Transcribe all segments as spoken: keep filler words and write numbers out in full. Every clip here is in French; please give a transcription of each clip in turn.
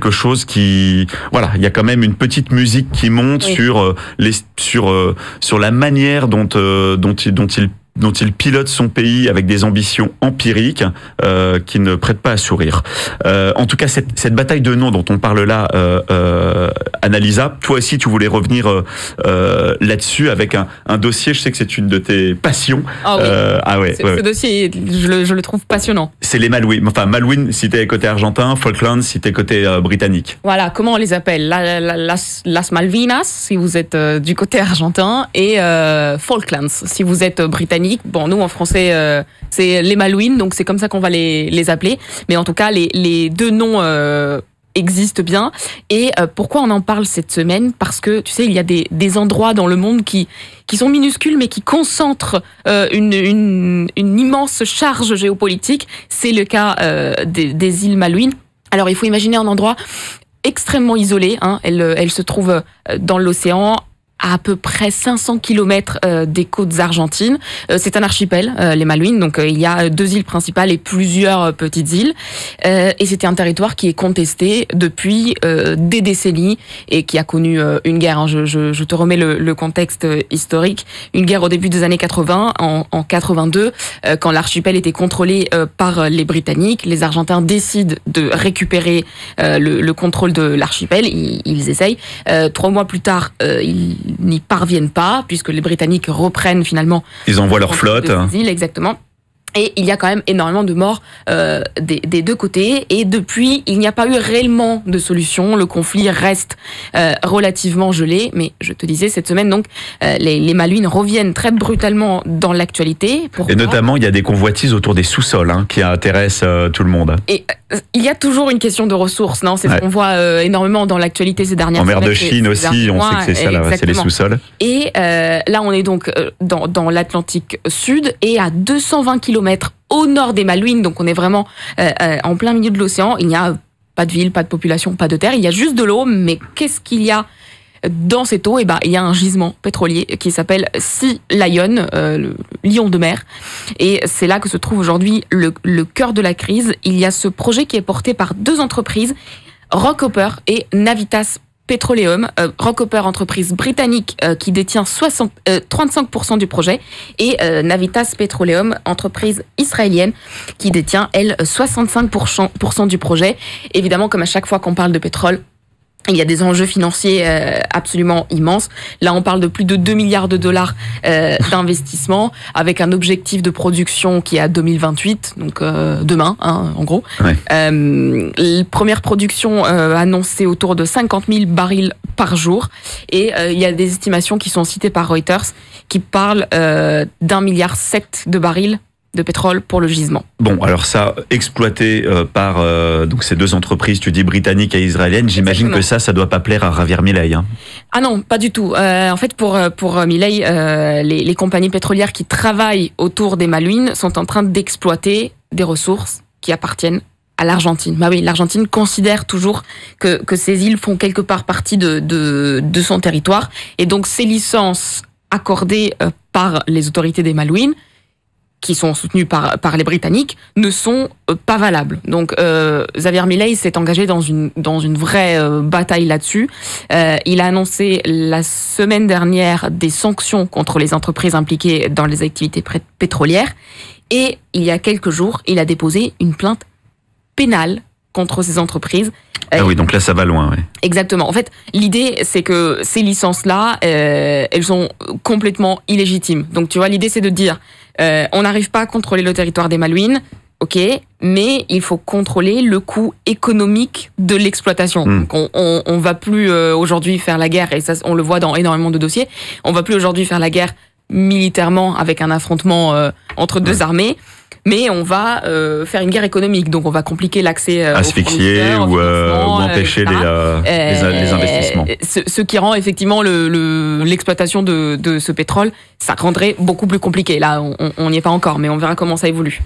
quelque chose qui, voilà, il y a quand même une petite musique qui monte oui. sur euh, les, sur euh, sur la manière dont euh, dont il dont il dont il pilote son pays avec des ambitions empiriques euh, qui ne prêtent pas à sourire. Euh, en tout cas, cette, cette bataille de noms dont on parle là, euh, euh, Annalisa, toi aussi tu voulais revenir euh, là-dessus avec un, un dossier, je sais que c'est une de tes passions. Ah oui, euh, ah ouais, ce, ouais, ce dossier, je le, je le trouve passionnant. C'est les Malouines, enfin Malouines si t'es côté argentin, Falklands si t'es côté euh, britannique. Voilà, comment on les appelle? la, la, las, las Malvinas si vous êtes euh, du côté argentin et euh, Falklands si vous êtes britannique. Bon, nous en français, euh, c'est les Malouines, donc c'est comme ça qu'on va les, les appeler. Mais en tout cas, les, les deux noms euh, existent bien. Et euh, pourquoi on en parle cette semaine? Parce que, tu sais, il y a des, des endroits dans le monde qui, qui sont minuscules, mais qui concentrent euh, une, une, une immense charge géopolitique. C'est le cas euh, des, des îles Malouines. Alors, il faut imaginer un endroit extrêmement isolé. Hein. Elle, elle se trouve dans l'océan, à à peu près cinq cents kilomètres euh, des côtes argentines. Euh, c'est un archipel, euh, les Malouines, donc euh, il y a deux îles principales et plusieurs euh, petites îles. Euh, et c'était un territoire qui est contesté depuis euh, des décennies et qui a connu euh, une guerre. Hein. Je, je, je te remets le, le contexte historique. Une guerre au début des années quatre-vingts, en, en quatre-vingt-deux, euh, quand l'archipel était contrôlé euh, par les Britanniques. Les Argentins décident de récupérer euh, le, le contrôle de l'archipel. Ils, ils essayent. Euh, trois mois plus tard, euh, ils n'y parviennent pas, puisque les Britanniques reprennent finalement... Ils envoient leur flotte. Des îles, exactement. Et il y a quand même énormément de morts euh, des, des deux côtés. Et depuis, il n'y a pas eu réellement de solution. Le conflit reste euh, relativement gelé. Mais je te disais, cette semaine, donc, euh, les, les Malouines reviennent très brutalement dans l'actualité. Pourquoi ? Et notamment, il y a des convoitises autour des sous-sols hein, qui intéressent euh, tout le monde. Et euh, il y a toujours une question de ressources, non ? C'est ouais. ce qu'on voit euh, énormément dans l'actualité ces dernières semaines. En mer de Chine aussi, on sait que c'est ça, là, c'est les sous-sols. Et euh, là, on est donc euh, dans, dans l'Atlantique Sud et à deux cent vingt kilomètres au nord des Malouines, donc on est vraiment euh, euh, en plein milieu de l'océan. Il n'y a pas de ville, pas de population, pas de terre, il y a juste de l'eau. Mais qu'est-ce qu'il y a dans cette eau ? Eh ben, il y a un gisement pétrolier qui s'appelle Sea Lion, euh, le lion de mer. Et c'est là que se trouve aujourd'hui le, le cœur de la crise. Il y a ce projet qui est porté par deux entreprises, Rockhopper et Navitas Petroleum, euh, Rockhopper, entreprise britannique euh, qui détient soixante, euh, trente-cinq pour cent du projet, et euh, Navitas Petroleum, entreprise israélienne qui détient, elle, soixante-cinq pour cent du projet. Évidemment, comme à chaque fois qu'on parle de pétrole, il y a des enjeux financiers euh, absolument immenses. Là, on parle de plus de deux milliards de dollars euh, d'investissement, avec un objectif de production qui est à deux mille vingt-huit, donc euh, demain, hein, en gros. Ouais. Euh, la première production euh, annoncée autour de cinquante mille barils par jour. Et euh, il y a des estimations qui sont citées par Reuters qui parlent euh, d'un milliard sept de barils de pétrole pour le gisement. Bon, alors ça, exploité euh, par euh, donc ces deux entreprises, tu dis britanniques et israéliennes, j'imagine Exactement. que ça, ça doit pas plaire à Javier Milei. Hein. Ah non, pas du tout. Euh, en fait, pour pour Milei, euh, les, les compagnies pétrolières qui travaillent autour des Malouines sont en train d'exploiter des ressources qui appartiennent à l'Argentine. Bah oui, l'Argentine considère toujours que que ces îles font quelque part partie de de, de son territoire, et donc ces licences accordées euh, par les autorités des Malouines, qui sont soutenus par par les Britanniques, ne sont euh, pas valables. Donc euh, Javier Milei s'est engagé dans une dans une vraie euh, bataille là-dessus. Euh, il a annoncé la semaine dernière des sanctions contre les entreprises impliquées dans les activités pétrolières, et il y a quelques jours, il a déposé une plainte pénale contre ces entreprises. Ah oui, donc là, ça va loin, oui. Exactement. En fait, l'idée, c'est que ces licences-là, euh, elles sont complètement illégitimes. Donc, tu vois, l'idée, c'est de dire, euh, on n'arrive pas à contrôler le territoire des Malouines, ok, mais il faut contrôler le coût économique de l'exploitation. Mmh. Donc, on, on, on va plus euh, aujourd'hui faire la guerre, et ça, on le voit dans énormément de dossiers, on va plus aujourd'hui faire la guerre militairement avec un affrontement euh, entre deux mmh. armées, mais on va euh, faire une guerre économique, donc on va compliquer l'accès euh, asphyxier ou, euh, ou empêcher euh, les, euh, les, les investissements. Ce, ce qui rend effectivement le, le, l'exploitation de, de ce pétrole, ça rendrait beaucoup plus compliqué. Là, on n'y est pas encore, mais on verra comment ça évolue.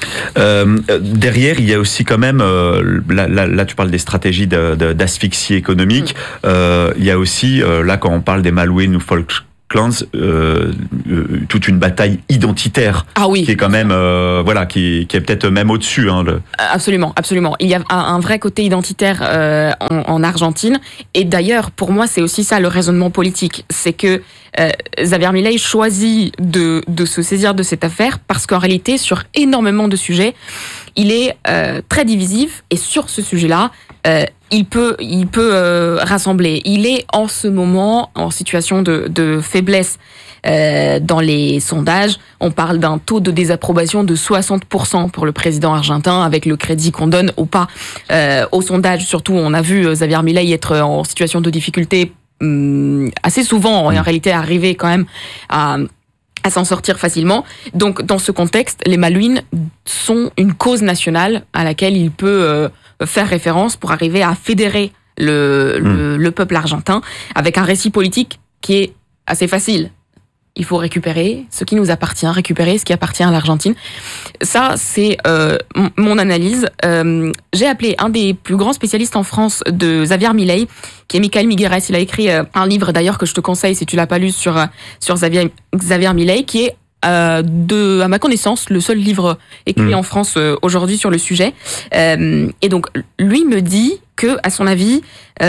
Euh, derrière, il y a aussi quand même, euh, là, là, là tu parles des stratégies de, de, d'asphyxie économique, mmh. euh, il y a aussi, euh, là quand on parle des Malouines ou Folk, Falklands, euh, euh, toute une bataille identitaire ah oui, qui est quand même, euh, voilà, qui, qui est peut-être même au-dessus. Hein, le... Absolument, absolument. Il y a un, un vrai côté identitaire euh, en, en Argentine. Et d'ailleurs, pour moi, c'est aussi ça le raisonnement politique. C'est que euh, Javier Milei choisit de, de se saisir de cette affaire parce qu'en réalité, sur énormément de sujets, il est euh, très divisif. Et sur ce sujet-là, euh, il peut, il peut euh, rassembler. Il est en ce moment en situation de, de faiblesse euh, dans les sondages. On parle d'un taux de désapprobation de soixante pour cent pour le président argentin, avec le crédit qu'on donne ou pas euh, au sondage. Surtout, on a vu Javier Milei être en situation de difficulté hum, assez souvent, et en réalité arriver quand même à... à s'en sortir facilement. Donc, dans ce contexte, les Malouines sont une cause nationale à laquelle il peut euh, faire référence pour arriver à fédérer le, mmh. le, le peuple argentin avec un récit politique qui est assez facile. Il faut récupérer ce qui nous appartient, récupérer ce qui appartient à l'Argentine. Ça, c'est euh, m- mon analyse. Euh, j'ai appelé un des plus grands spécialistes en France de Javier Milei, qui est Michael Migueres. Il a écrit euh, un livre, d'ailleurs, que je te conseille si tu l'as pas lu, sur, sur Javier, Javier Milei, qui est, euh, de, à ma connaissance, le seul livre écrit mmh. en France euh, aujourd'hui sur le sujet. Euh, et donc, lui me dit que, à son avis,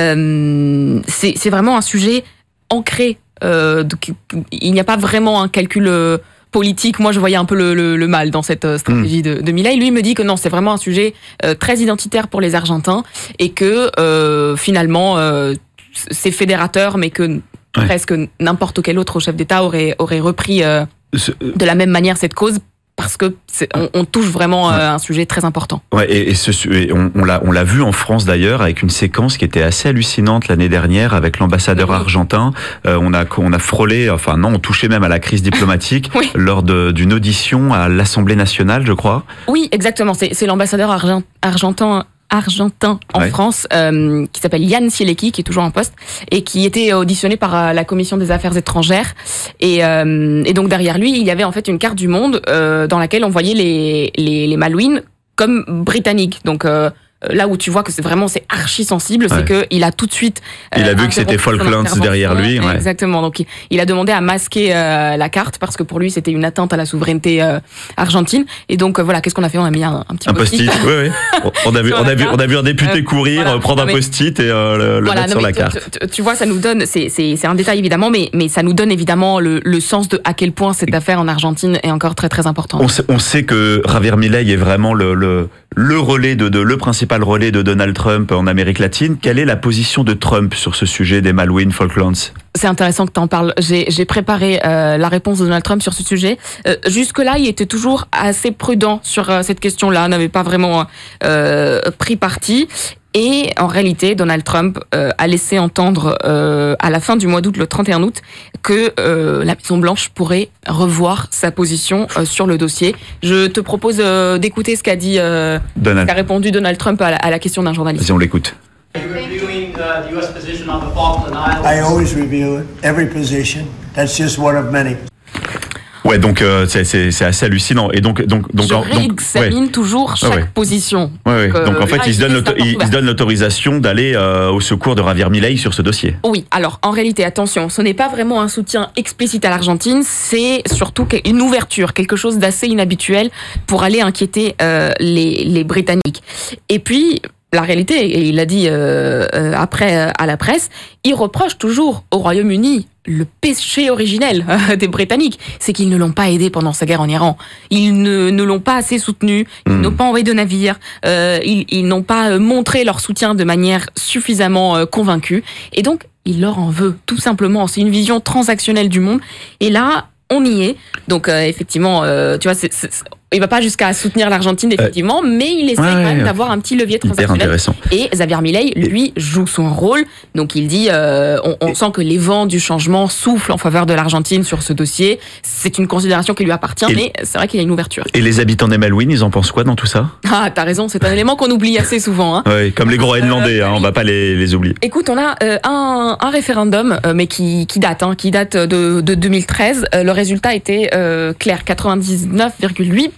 euh, c'est, c'est vraiment un sujet ancré. Euh, donc, il n'y a pas vraiment un calcul euh, politique. Moi, je voyais un peu le, le, le mal dans cette euh, stratégie mmh. de, de Milei. Lui, il me dit que non, c'est vraiment un sujet euh, très identitaire pour les Argentins et que euh, finalement, euh, c'est fédérateur, mais que ouais. presque n'importe quel autre chef d'État aurait, aurait repris euh, ce... de la même manière cette cause. Parce que c'est, on, on touche vraiment ouais. euh, un sujet très important. Ouais, et, et, ce, et on, on, l'a, on l'a vu en France d'ailleurs avec une séquence qui était assez hallucinante l'année dernière avec l'ambassadeur oui. argentin. Euh, on a on a frôlé, enfin non, on touchait même à la crise diplomatique oui. lors de, d'une audition à l'Assemblée nationale, je crois. Oui, exactement. C'est, c'est l'ambassadeur argent, argentin. argentin en ouais. France, euh, qui s'appelle Yann Sielecki, qui est toujours en poste, et qui était auditionné par euh, la Commission des Affaires étrangères. Et, euh, et donc derrière lui, il y avait en fait une carte du monde euh, dans laquelle on voyait les, les, les Malouines comme britanniques. Donc euh, là où tu vois que c'est vraiment c'est archi sensible, ouais. c'est que il a tout de suite. Euh, il a vu que c'était Falklands derrière lui. Ouais. Exactement. Donc il, il a demandé à masquer euh, la carte parce que pour lui c'était une atteinte à la souveraineté euh, argentine. Et donc euh, voilà, qu'est-ce qu'on a fait? On a mis un, un petit un post-it. post-it. Oui, oui. On a vu, on a vu, on a vu un député euh, courir, voilà. prendre un mais, post-it et euh, le, voilà, mettre non, sur la carte. Tu, tu vois, ça nous donne, c'est, c'est, c'est un détail évidemment, mais, mais ça nous donne évidemment le, le sens de à quel point cette affaire en Argentine est encore très très importante. On sait, on sait que Javier Milei est vraiment le, le, le relais de, de, le principal relais de Donald Trump en Amérique latine. Quelle est la position de Trump sur ce sujet des Malouines Falklands? C'est intéressant que tu en parles. J'ai, j'ai préparé euh, la réponse de Donald Trump sur ce sujet. Euh, jusque-là, il était toujours assez prudent sur euh, cette question-là, n'avait pas vraiment euh, pris parti. Et en réalité, Donald Trump euh, a laissé entendre euh, à la fin du mois d'août, le trente et un août, que euh, la Maison-Blanche pourrait revoir sa position euh, sur le dossier. Je te propose euh, d'écouter ce qu'a dit, euh, ce qu'a répondu Donald Trump à la, à la question d'un journaliste. Vas-y, on l'écoute. Are you reviewing uh, the U S position on the Falkland Islands? I always review every position. That's just one of many. Ouais, donc euh, c'est, c'est, c'est assez hallucinant. Et donc, donc, donc, je donc, réexamine ouais. toujours chaque ouais. position. Ouais, ouais. Donc, donc en fait, là, il, se donne l'auto- il, il se donne l'autorisation d'aller euh, au secours de Javier Milei sur ce dossier. Oui, alors en réalité, attention, ce n'est pas vraiment un soutien explicite à l'Argentine, c'est surtout une ouverture, quelque chose d'assez inhabituel pour aller inquiéter euh, les, les Britanniques. Et puis, la réalité, et il l'a dit euh, euh, après euh, à la presse, il reproche toujours au Royaume-Uni le péché originel euh, des Britanniques, c'est qu'ils ne l'ont pas aidé pendant sa guerre en Iran. Ils ne, ne l'ont pas assez soutenu, ils mmh. n'ont pas envoyé de navires, euh, ils, ils n'ont pas montré leur soutien de manière suffisamment euh, convaincue. Et donc, il leur en veut, tout simplement. C'est une vision transactionnelle du monde. Et là, on y est. Donc, euh, effectivement, euh, tu vois, c'est, c'est, il va pas jusqu'à soutenir l'Argentine, effectivement, euh, mais il essaie ouais, quand même ouais, d'avoir un petit levier transactionnel. Et Javier Milei, lui, joue son rôle. Donc, il dit, euh, on, on sent que les vents du changement soufflent en faveur de l'Argentine sur ce dossier. C'est une considération qui lui appartient, et mais c'est vrai qu'il y a une ouverture. Et les habitants des Malouines, ils en pensent quoi dans tout ça? Ah, t'as raison, c'est un élément qu'on oublie assez souvent. Hein. Oui, comme les Groenlandais, euh, hein, on va pas les, les oublier. Écoute, on a euh, un, un référendum, euh, mais qui, qui date, hein, qui date de, de deux mille treize. Euh, le résultat était euh, clair, quatre-vingt-dix-neuf virgule huit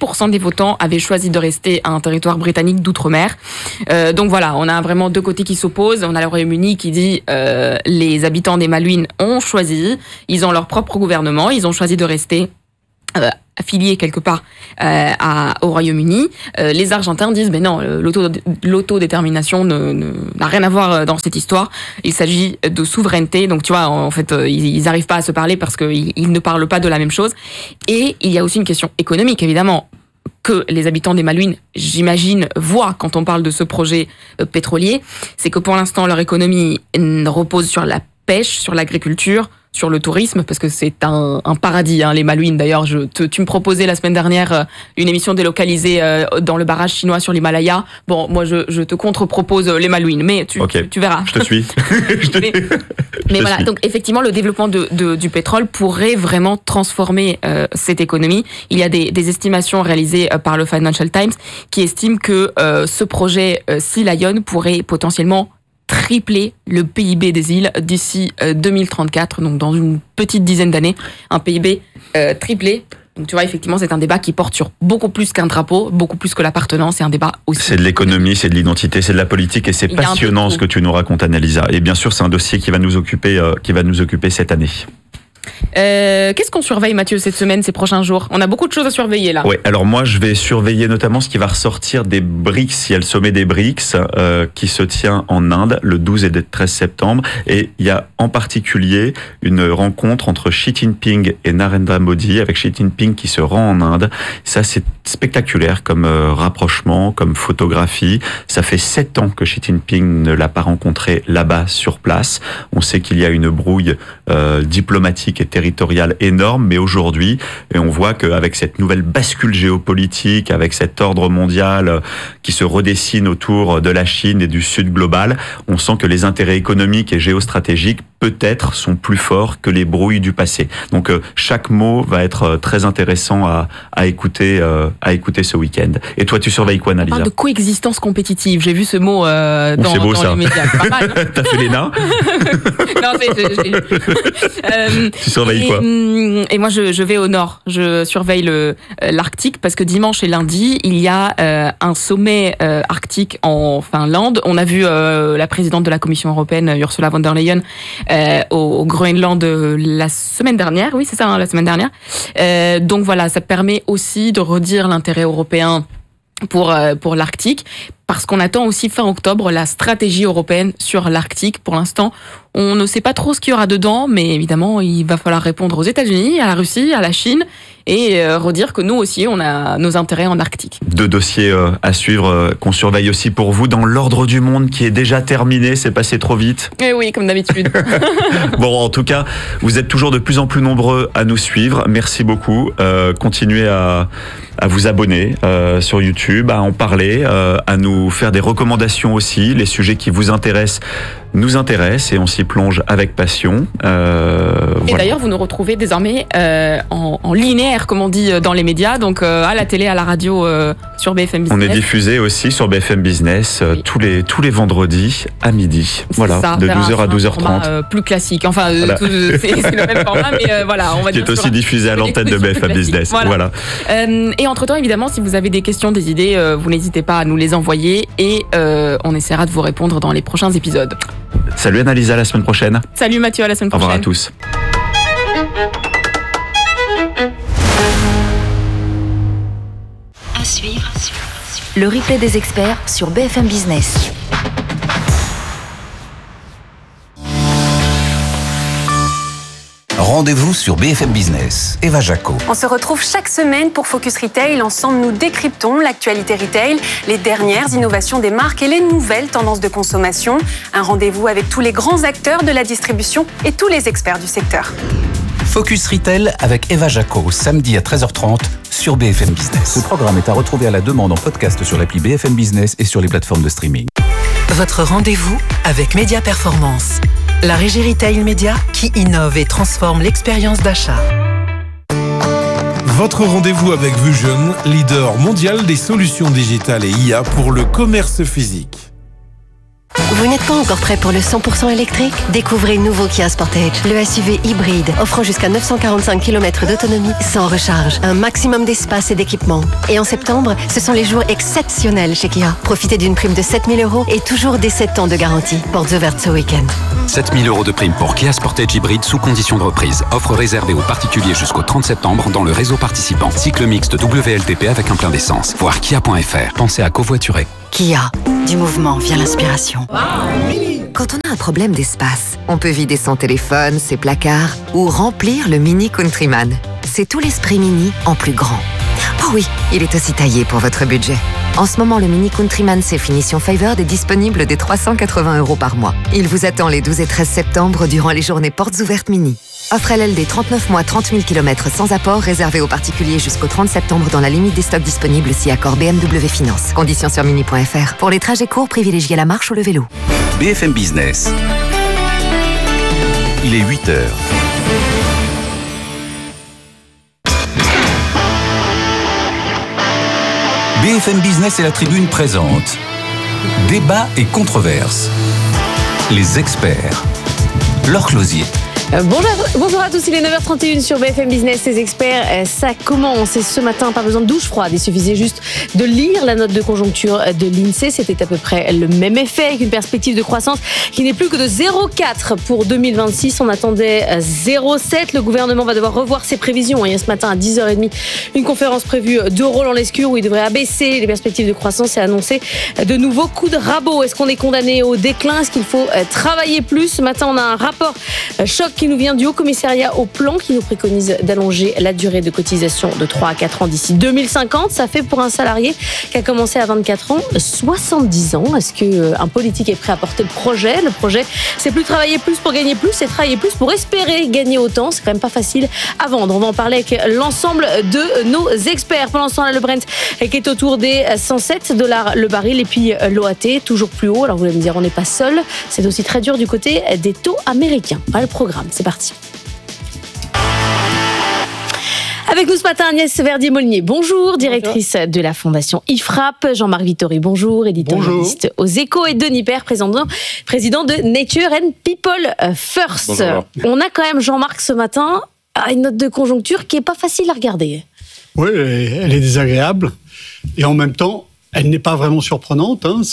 pour cent des votants avaient choisi de rester à un territoire britannique d'outre-mer. Euh, donc voilà, on a vraiment deux côtés qui s'opposent. On a le Royaume-Uni qui dit euh, les habitants des Malouines ont choisi, ils ont leur propre gouvernement, ils ont choisi de rester euh, affiliés quelque part euh, à, au Royaume-Uni. Euh, les Argentins disent mais non, l'auto, l'autodétermination ne, ne, n'a rien à voir dans cette histoire. Il s'agit de souveraineté. Donc tu vois, en fait, ils n'arrivent pas à se parler parce qu'ils ils ne parlent pas de la même chose. Et il y a aussi une question économique, évidemment, que les habitants des Malouines, j'imagine, voient quand on parle de ce projet euh, pétrolier. C'est que pour l'instant, leur économie repose sur la pêche, sur l'agriculture, sur le tourisme, parce que c'est un, un paradis, hein, les Malouines. D'ailleurs, je te, tu me proposais la semaine dernière euh, une émission délocalisée euh, dans le barrage chinois sur l'Himalaya. Bon, moi, je, je te contre-propose les Malouines, mais tu, okay. tu, tu verras. Je te suis. je te... mais je mais te voilà, suis. donc effectivement, le développement de, de, du pétrole pourrait vraiment transformer euh, cette économie. Il y a des, des estimations réalisées euh, par le Financial Times qui estiment que euh, ce projet euh, Sea Lion pourrait potentiellement tripler le P I B des îles d'ici euh, deux mille trente-quatre, donc dans une petite dizaine d'années, un P I B euh, triplé. Donc tu vois, effectivement, c'est un débat qui porte sur beaucoup plus qu'un drapeau, beaucoup plus que l'appartenance, c'est un débat aussi. C'est de l'économie, c'est de l'identité, c'est de la politique et c'est passionnant ce que tu nous racontes, Annalisa. Et bien sûr, c'est un dossier qui va nous occuper, euh, qui va nous occuper cette année. Euh, qu'est-ce qu'on surveille, Mathieu, cette semaine, ces prochains jours ? On a beaucoup de choses à surveiller là. Oui, alors moi je vais surveiller notamment ce qui va ressortir des B R I C S. Il y a le sommet des B R I C S euh, qui se tient en Inde le douze et le treize septembre. Et il y a en particulier une rencontre entre Xi Jinping et Narendra Modi, avec Xi Jinping qui se rend en Inde. Ça, c'est spectaculaire comme euh, rapprochement, comme photographie. Ça fait sept ans que Xi Jinping ne l'a pas rencontré là-bas sur place. On sait qu'il y a une brouille euh, diplomatique et territoriale énorme, mais aujourd'hui, et on voit qu'avec cette nouvelle bascule géopolitique, avec cet ordre mondial qui se redessine autour de la Chine et du Sud global, on sent que les intérêts économiques et géostratégiques peut-être sont plus forts que les brouilles du passé. Donc euh, chaque mot va être euh, très intéressant à, à écouter euh, à écouter ce week-end. Et toi, tu surveilles quoi, Annalisa ? On parle de coexistence compétitive. J'ai vu ce mot euh, dans, oh, c'est beau, dans ça. les médias. C'est pas mal. Hein. T'as fait les nains ? Non, c'est, c'est, c'est... Euh, tu surveilles et, quoi ? Et moi, je, je vais au nord. Je surveille le l'Arctique parce que dimanche et lundi, il y a euh, un sommet euh, arctique en Finlande. On a vu euh, la présidente de la Commission européenne, Ursula von der Leyen, euh, au, au Groenland la semaine dernière. Oui, c'est ça, hein, la semaine dernière. Euh, donc voilà, ça permet aussi de redire l'intérêt européen pour euh, pour l'Arctique, parce qu'on attend aussi fin octobre la stratégie européenne sur l'Arctique. Pour l'instant, on ne sait pas trop ce qu'il y aura dedans, mais évidemment, il va falloir répondre aux États-Unis, à la Russie, à la Chine, et euh, redire que nous aussi, on a nos intérêts en Arctique. Deux dossiers euh, à suivre, euh, qu'on surveille aussi pour vous dans l'ordre du monde qui est déjà terminé. C'est passé trop vite. Eh oui, comme d'habitude. Bon, en tout cas, vous êtes toujours de plus en plus nombreux à nous suivre. Merci beaucoup. Euh, continuez à, à vous abonner euh, sur YouTube, à en parler, euh, à nous faire des recommandations aussi. Les sujets qui vous intéressent nous intéressent et on s'y plonge avec passion. Euh, et voilà. d'ailleurs, vous nous retrouvez désormais euh, en, en linéaire, comme on dit dans les médias, donc euh, à la télé, à la radio, euh, sur B F M Business. On est diffusé aussi sur B F M Business euh, oui. tous les tous les vendredis à midi. C'est voilà, ça, de douze heures à douze heures trente. Euh, plus classique. Enfin, euh, voilà. tout, c'est, c'est le même format, mais euh, voilà, on va qui dire. Qui est aussi diffusé à l'antenne de B F M Business. Voilà. voilà. Euh, et entre temps, évidemment, si vous avez des questions, des idées, euh, vous n'hésitez pas à nous les envoyer et euh, on essaiera de vous répondre dans les prochains épisodes. Salut Annalisa, à la semaine prochaine. Salut Mathieu, à la semaine prochaine. Au revoir à tous. À suivre, le replay des experts sur B F M Business. Rendez-vous sur B F M Business. Eva Jaco. On se retrouve chaque semaine pour Focus Retail. Ensemble, nous décryptons l'actualité retail, les dernières innovations des marques et les nouvelles tendances de consommation. Un rendez-vous avec tous les grands acteurs de la distribution et tous les experts du secteur. Focus Retail avec Eva Jaco, samedi à treize heures trente sur B F M Business. Ce programme est à retrouver à la demande en podcast sur l'appli B F M Business et sur les plateformes de streaming. Votre rendez-vous avec Média Performance, la régie retail média qui innove et transforme l'expérience d'achat. Votre rendez-vous avec Vusion, leader mondial des solutions digitales et I A pour le commerce physique. Vous n'êtes pas encore prêt pour le cent pour cent électrique ? Découvrez le nouveau Kia Sportage, le S U V hybride, offrant jusqu'à neuf cent quarante-cinq kilomètres d'autonomie sans recharge, un maximum d'espace et d'équipement. Et en septembre, ce sont les jours exceptionnels chez Kia. Profitez d'une prime de sept mille euros et toujours des sept ans de garantie. Portes ouvertes ce week-end. sept mille euros de prime pour Kia Sportage hybride sous condition de reprise. Offre réservée aux particuliers jusqu'au trente septembre dans le réseau participant. Cycle mixte W L T P avec un plein d'essence. Voir kia point f r. Pensez à covoiturer. Kia, du mouvement vient l'inspiration. Quand on a un problème d'espace, on peut vider son téléphone, ses placards ou remplir le Mini Countryman. C'est tout l'esprit Mini en plus grand. Oh oui, il est aussi taillé pour votre budget. En ce moment, le Mini Countryman C Finition Favored est disponible dès trois cent quatre-vingts euros par mois. Il vous attend les douze et treize septembre durant les journées portes ouvertes Mini. Offre L L D trente-neuf mois, trente mille kilomètres sans apport, réservé aux particuliers jusqu'au trente septembre dans la limite des stocks disponibles si accord B M W Finance. Conditions sur mini point f r. Pour les trajets courts, privilégiez la marche ou le vélo. B F M Business. Il est huit heures. B F M Business et la Tribune présente Débat et controverses. Les experts. Laure Closier. Euh, bonjour, bonjour à tous, il est neuf heures trente et une sur B F M Business, les experts, euh, ça commence et ce matin, pas besoin de douche froide, il suffisait juste de lire la note de conjoncture de l'INSEE, c'était à peu près le même effet avec une perspective de croissance qui n'est plus que de zéro virgule quatre pour deux mille vingt-six, on attendait zéro virgule sept, le gouvernement va devoir revoir ses prévisions, il y a ce matin à dix heures trente une conférence prévue de Roland-Lescure où il devrait abaisser les perspectives de croissance et annoncer de nouveaux coups de rabot. Est-ce qu'on est condamné au déclin? Est-ce qu'il faut travailler plus? Ce matin, on a un rapport choc qui nous vient du Haut Commissariat au Plan qui nous préconise d'allonger la durée de cotisation de trois à quatre ans d'ici deux mille cinquante. Ça fait pour un salarié qui a commencé à vingt-quatre ans, soixante-dix ans. Est-ce qu'un politique est prêt à porter le projet? Le projet, c'est plus travailler plus pour gagner plus, c'est travailler plus pour espérer gagner autant. C'est quand même pas facile à vendre. On va en parler avec l'ensemble de nos experts. Pendant ce temps-là, le Brent qui est autour des cent sept dollars le baril et puis l'O A T toujours plus haut. Alors vous allez me dire, on n'est pas seul. C'est aussi très dur du côté des taux américains. Voilà le programme. C'est parti. Avec nous ce matin, Agnès Verdier-Molinier, bonjour, directrice bonjour. de la Fondation I F R A P, Jean-Marc Vittori, bonjour, éditorialiste aux Échos, et Denis Père, président, président de Nature and People First. Bonjour. On a quand même, Jean-Marc, ce matin, une note de conjoncture qui n'est pas facile à regarder. Oui, elle est désagréable, et en même temps, elle n'est pas vraiment surprenante. Hein.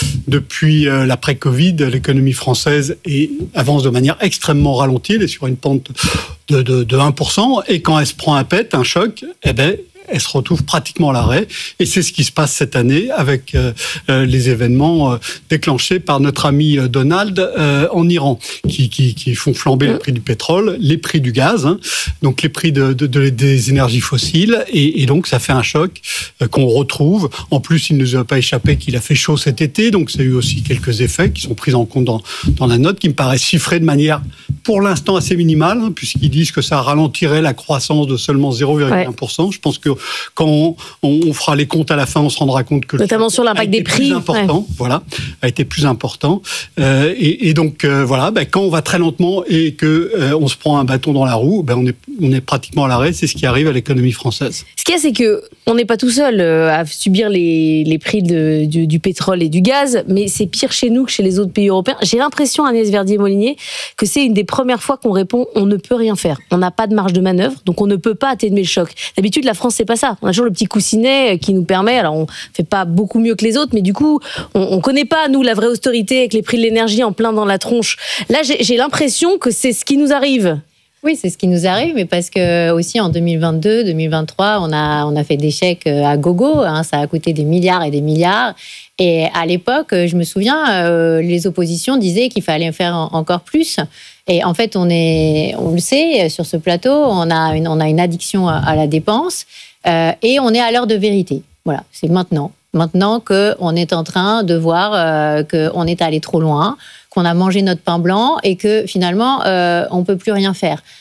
Depuis euh, l'après-Covid, l'économie française est, avance de manière extrêmement ralentie. Elle est sur une pente de, de, de un pour cent. Et quand elle se prend un pet, un choc, eh ben, elle se retrouve pratiquement à l'arrêt. Et c'est ce qui se passe cette année avec euh, euh, les événements euh, déclenchés par notre ami euh, Donald euh, en Iran, qui, qui, qui font flamber le prix du pétrole, les prix du gaz, hein, donc les prix de, de, de, des énergies fossiles. Et, et donc, ça fait un choc euh, qu'on retrouve. En plus, il ne nous a pas échappé qu'il a fait chaud cet été. Donc, ça a eu aussi quelques effets qui sont pris en compte dans, dans la note, qui me paraissent chiffrés de manière, pour l'instant, assez minimale, hein, puisqu'ils disent que ça ralentirait la croissance de seulement zéro virgule un pour cent. Ouais. Je pense que quand on, on fera les comptes à la fin, on se rendra compte que notamment sur l'impact des prix, plus important, ouais. voilà, a été plus important. Euh, et, et donc euh, voilà, ben, quand on va très lentement et que euh, on se prend un bâton dans la roue, ben, on est on est pratiquement à l'arrêt. C'est ce qui arrive à l'économie française. Ce qu'il y a, c'est que on n'est pas tout seul à subir les les prix de, du, du pétrole et du gaz, mais c'est pire chez nous que chez les autres pays européens. J'ai l'impression, Agnès Verdier-Molinier, que c'est une des premières fois qu'on répond on ne peut rien faire. On n'a pas de marge de manœuvre, donc on ne peut pas atténuer le choc. D'habitude, la France, c'est pas ça. On a toujours le petit coussinet qui nous permet, alors on fait pas beaucoup mieux que les autres, mais du coup, on, on connaît pas, nous, la vraie austérité avec les prix de l'énergie en plein dans la tronche. Là, j'ai, j'ai l'impression que c'est ce qui nous arrive. Oui, c'est ce qui nous arrive, mais parce que aussi en deux mille vingt-deux, deux mille vingt-trois, on a, on a fait des chèques à gogo, hein, ça a coûté des milliards et des milliards. Et à l'époque, je me souviens, euh, les oppositions disaient qu'il fallait faire encore plus. Et en fait, on, est, on le sait, sur ce plateau, on a une, on a une addiction à, à la dépense. Euh, et on est à l'heure de vérité. Voilà, c'est maintenant. Maintenant qu'on est en train de voir euh, qu'on est allé trop loin, qu'on a mangé notre pain blanc et que finalement, euh, on ne peut plus rien faire.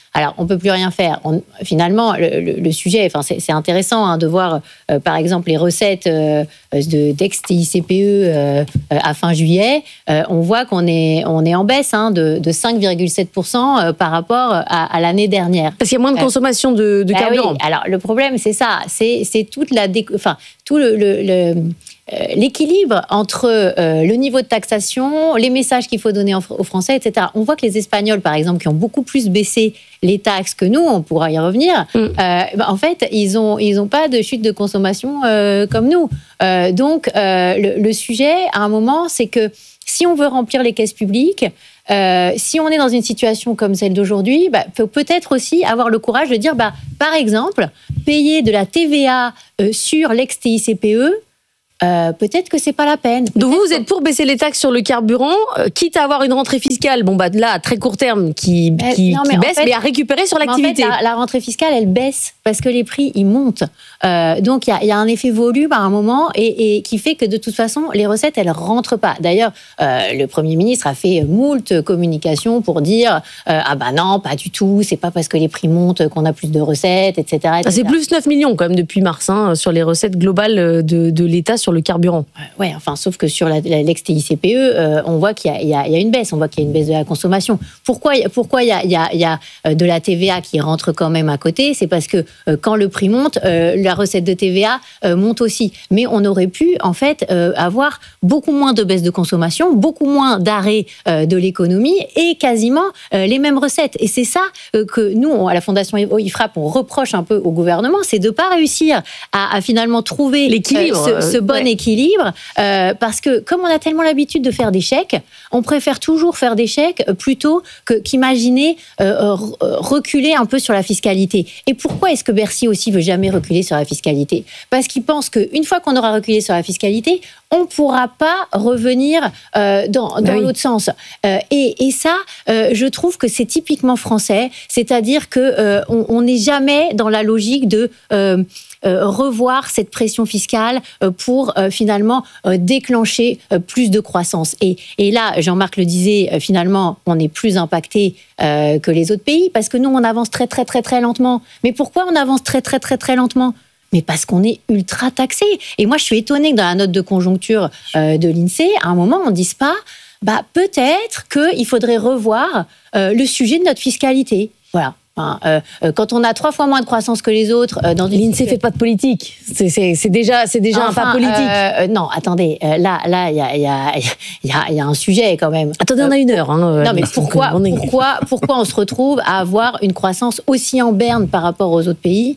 alors on peut plus rien faire. On, finalement, le, le, le sujet, enfin c'est, c'est intéressant hein, de voir, euh, par exemple, les recettes euh, de d'ex-T I C P E euh, à fin juillet. Euh, on voit qu'on est on est en baisse hein, de, de cinq virgule sept pour cent par rapport à, à l'année dernière. Parce qu'il y a moins de consommation de, de bah carburant. Oui. Alors le problème, c'est ça, c'est c'est toute la, dé, enfin tout le, le, le l'équilibre entre euh, le niveau de taxation, les messages qu'il faut donner aux Français, et cetera. On voit que les Espagnols, par exemple, qui ont beaucoup plus baissé les taxes que nous, on pourra y revenir, mm. euh, bah, en fait, ils n'ont ils ont pas de chute de consommation euh, comme nous. Euh, donc, euh, le, le sujet, à un moment, c'est que si on veut remplir les caisses publiques, euh, si on est dans une situation comme celle d'aujourd'hui, bah, faut peut-être aussi avoir le courage de dire, bah, par exemple, payer de la T V A euh, sur l'ex-T I C P E, Euh, peut-être que c'est pas la peine. Peut-être Donc vous, vous êtes pour baisser les taxes sur le carburant, euh, quitte à avoir une rentrée fiscale, bon bah là à très court terme qui, qui, non, mais qui baisse, fait, mais à récupérer sur l'activité. En fait, la, la rentrée fiscale, elle baisse parce que les prix ils montent. Euh, donc il y, y a un effet volume à un moment et, et qui fait que de toute façon les recettes elles rentrent pas. D'ailleurs, euh, le Premier ministre a fait moult communications pour dire euh, ah bah non pas du tout, c'est pas parce que les prix montent qu'on a plus de recettes, et cetera, et cetera. Ah, c'est plus neuf millions quand même depuis mars hein, sur les recettes globales de, de l'État sur le carburant. Ouais, enfin, sauf que sur la, la, l'ex-T I C P E, euh, on voit qu'il y a, il y, a, il y a une baisse, on voit qu'il y a une baisse de la consommation. Pourquoi, pourquoi il y a, il y a, il y a de la T V A qui rentre quand même à côté ? C'est parce que euh, quand le prix monte, euh, la recette de T V A euh, monte aussi. Mais on aurait pu, en fait, euh, avoir beaucoup moins de baisse de consommation, beaucoup moins d'arrêt euh, de l'économie et quasiment euh, les mêmes recettes. Et c'est ça euh, que nous, à la Fondation I F R A P, on reproche un peu au gouvernement, c'est de ne pas réussir à, à finalement trouver l'équilibre, euh, ce, ce bon ouais. équilibre. Euh, parce que comme on a tellement l'habitude de faire des chèques, on préfère toujours faire des chèques plutôt que, qu'imaginer euh, reculer un peu sur la fiscalité. Et pourquoi est-ce que Bercy aussi veut jamais reculer sur la fiscalité ? Parce qu'il pense qu'une fois qu'on aura reculé sur la fiscalité, on ne pourra pas revenir euh, dans, dans oui. l'autre sens. Euh, et, et ça, euh, je trouve que c'est typiquement français, c'est-à-dire qu'on euh, n'est jamais dans la logique de... Euh, Euh, revoir cette pression fiscale euh, pour euh, finalement euh, déclencher euh, plus de croissance. Et, et là, Jean-Marc le disait, euh, finalement, on est plus impacté euh, que les autres pays parce que nous, on avance très, très, très, très lentement. Mais pourquoi on avance très, très, très, très lentement ? Mais parce qu'on est ultra taxé. Et moi, je suis étonnée que dans la note de conjoncture euh, de l'INSEE, à un moment, on ne dise pas, bah, peut-être qu'il faudrait revoir euh, le sujet de notre fiscalité. Voilà. Euh, euh, quand on a trois fois moins de croissance que les autres, euh, dans une l'INSEE fait pas de politique. C'est, c'est, c'est déjà, c'est déjà enfin, un pas politique. Euh, euh, non, attendez. Euh, là, là, il y a, il y a, il y a, il y a un sujet quand même. Attendez, on a une heure. Hein, euh, non, mais pourquoi, on est... pourquoi, pourquoi on se retrouve à avoir une croissance aussi en berne par rapport aux autres pays,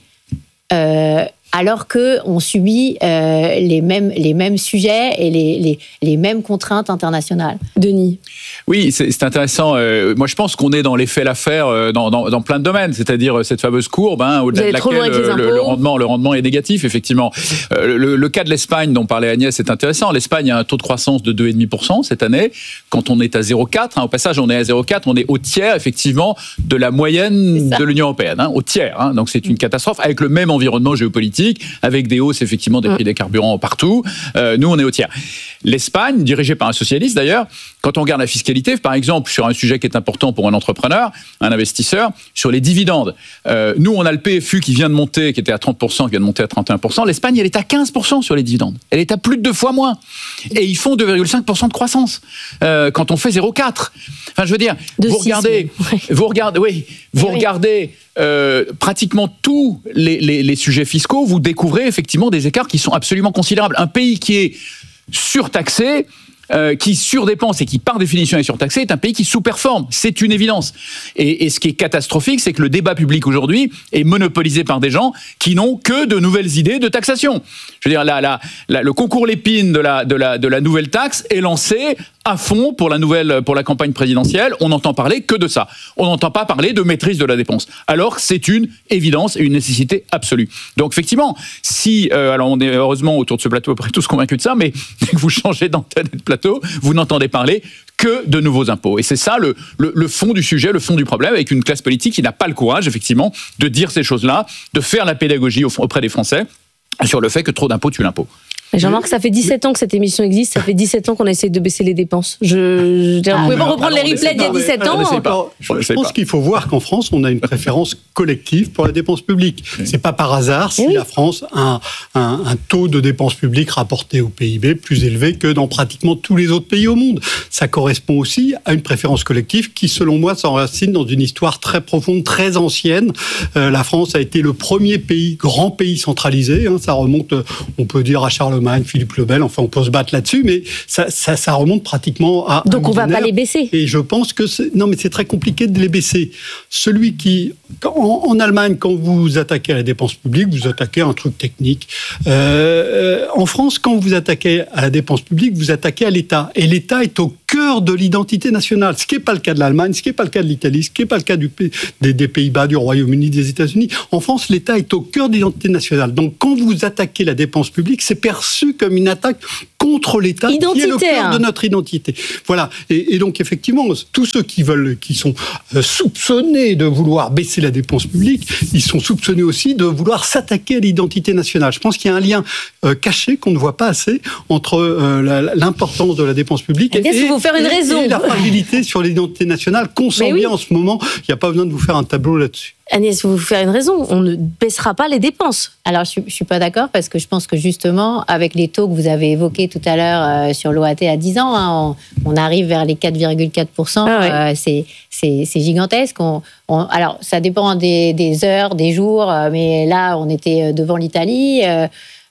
euh, alors que on subit euh, les mêmes les mêmes sujets et les les, les mêmes contraintes internationales. Denis. Oui, c'est, c'est intéressant. Euh, moi, je pense qu'on est dans l'effet l'affaire euh, dans, dans, dans plein de domaines, c'est-à-dire cette fameuse courbe, hein, au-delà de laquelle euh, le, le, rendement, le rendement est négatif, effectivement. Euh, le, le cas de l'Espagne, dont parlait Agnès, est intéressant. L'Espagne a un taux de croissance de deux virgule cinq pour cent cette année, quand on est à zéro virgule quatre. Hein, au passage, on est à zéro virgule quatre, on est au tiers, effectivement, de la moyenne de l'Union européenne, hein, au tiers. Hein, donc, c'est une catastrophe, avec le même environnement géopolitique, avec des hausses, effectivement, des prix des carburants partout. Euh, nous, on est au tiers. L'Espagne, dirigée par un socialiste, d'ailleurs, quand on regarde la fiscalité, par exemple, sur un sujet qui est important pour un entrepreneur, un investisseur, sur les dividendes. Euh, nous, on a le P F U qui vient de monter, qui était à trente pour cent, qui vient de monter à trente et un pour cent. L'Espagne, elle est à quinze pour cent sur les dividendes. Elle est à plus de deux fois moins. Et ils font deux virgule cinq pour cent de croissance euh, quand on fait zéro virgule quatre. Enfin, je veux dire, de vous, six, regardez, ouais. vous regardez, oui, vous oui. regardez euh, pratiquement tous les, les, les sujets fiscaux, vous découvrez effectivement des écarts qui sont absolument considérables. Un pays qui est surtaxé, Euh, qui surdépense et qui par définition est surtaxé, est un pays qui sous-performe. C'est une évidence. Et, et ce qui est catastrophique, c'est que le débat public aujourd'hui est monopolisé par des gens qui n'ont que de nouvelles idées de taxation. Je veux dire, la, la, la, le concours Lépine de la, de, la, de la nouvelle taxe est lancé à fond pour la nouvelle, pour la campagne présidentielle. On n'entend parler que de ça. On n'entend pas parler de maîtrise de la dépense. Alors c'est une évidence et une nécessité absolue. Donc effectivement, si, euh, alors on est heureusement autour de ce plateau à peu près tous convaincus de ça, mais dès que vous changez d'antenne et de plateau, vous n'entendez parler que de nouveaux impôts. Et c'est ça le, le, le fond du sujet, le fond du problème, avec une classe politique qui n'a pas le courage, effectivement, de dire ces choses-là, de faire la pédagogie auprès des Français sur le fait que trop d'impôts tue l'impôt. Jean-Marc, ça fait dix-sept ans que cette émission existe, ça fait dix-sept ans qu'on essaie de baisser les dépenses. Je, je, ah, vous pouvez pas non, reprendre alors, les replays d'il y a dix-sept ans. Non, pas, je, je pense qu'il faut voir qu'en France, on a une préférence collective pour la dépense publique. Oui. C'est pas par hasard si oui. la France a un, un, un taux de dépense publique rapporté au P I B plus élevé que dans pratiquement tous les autres pays au monde. Ça correspond aussi à une préférence collective qui, selon moi, s'enracine dans une histoire très profonde, très ancienne. Euh, la France a été le premier pays, grand pays centralisé. Hein, ça remonte, on peut dire, à Charlemagne, Philippe le Bel. Enfin, on peut se battre là-dessus, mais ça, ça, ça remonte pratiquement à. Donc, on va pas les baisser. Et je pense que c'est, non, mais c'est très compliqué de les baisser. Celui qui, en, en Allemagne, quand vous attaquez à la dépense publique, vous attaquez à un truc technique. Euh, en France, quand vous attaquez à la dépense publique, vous attaquez à l'État. Et l'État est au cœur de l'identité nationale. Ce qui n'est pas le cas de l'Allemagne, ce qui n'est pas le cas de l'Italie, ce qui n'est pas le cas du, des, des Pays-Bas, du Royaume-Uni, des États-Unis. En France, l'État est au cœur de l'identité nationale. Donc, quand vous attaquez la dépense publique, c'est perçu comme une attaque contre l'État, qui est le cœur de notre identité. Voilà. Et, et donc, effectivement, tous ceux qui veulent, qui sont euh, soupçonnés de vouloir baisser la dépense publique, ils sont soupçonnés aussi de vouloir s'attaquer à l'identité nationale. Je pense qu'il y a un lien euh, caché qu'on ne voit pas assez entre euh, la, l'importance de la dépense publique et, et, vous faire une et, raison. et la fragilité sur l'identité nationale qu'on sent bien oui. en ce moment. Il n'y a pas besoin de vous faire un tableau là-dessus. Agnès, vous faire une raison, on ne baissera pas les dépenses. Alors, je ne suis pas d'accord parce que je pense que justement, avec les taux que vous avez évoqués tout à l'heure euh, sur l'O A T à dix ans, hein, on, on arrive vers les quatre virgule quatre pour cent. Ah ouais. euh, c'est, c'est, c'est gigantesque. On, on, alors, ça dépend des, des heures, des jours, euh, mais là, on était devant l'Italie. Euh,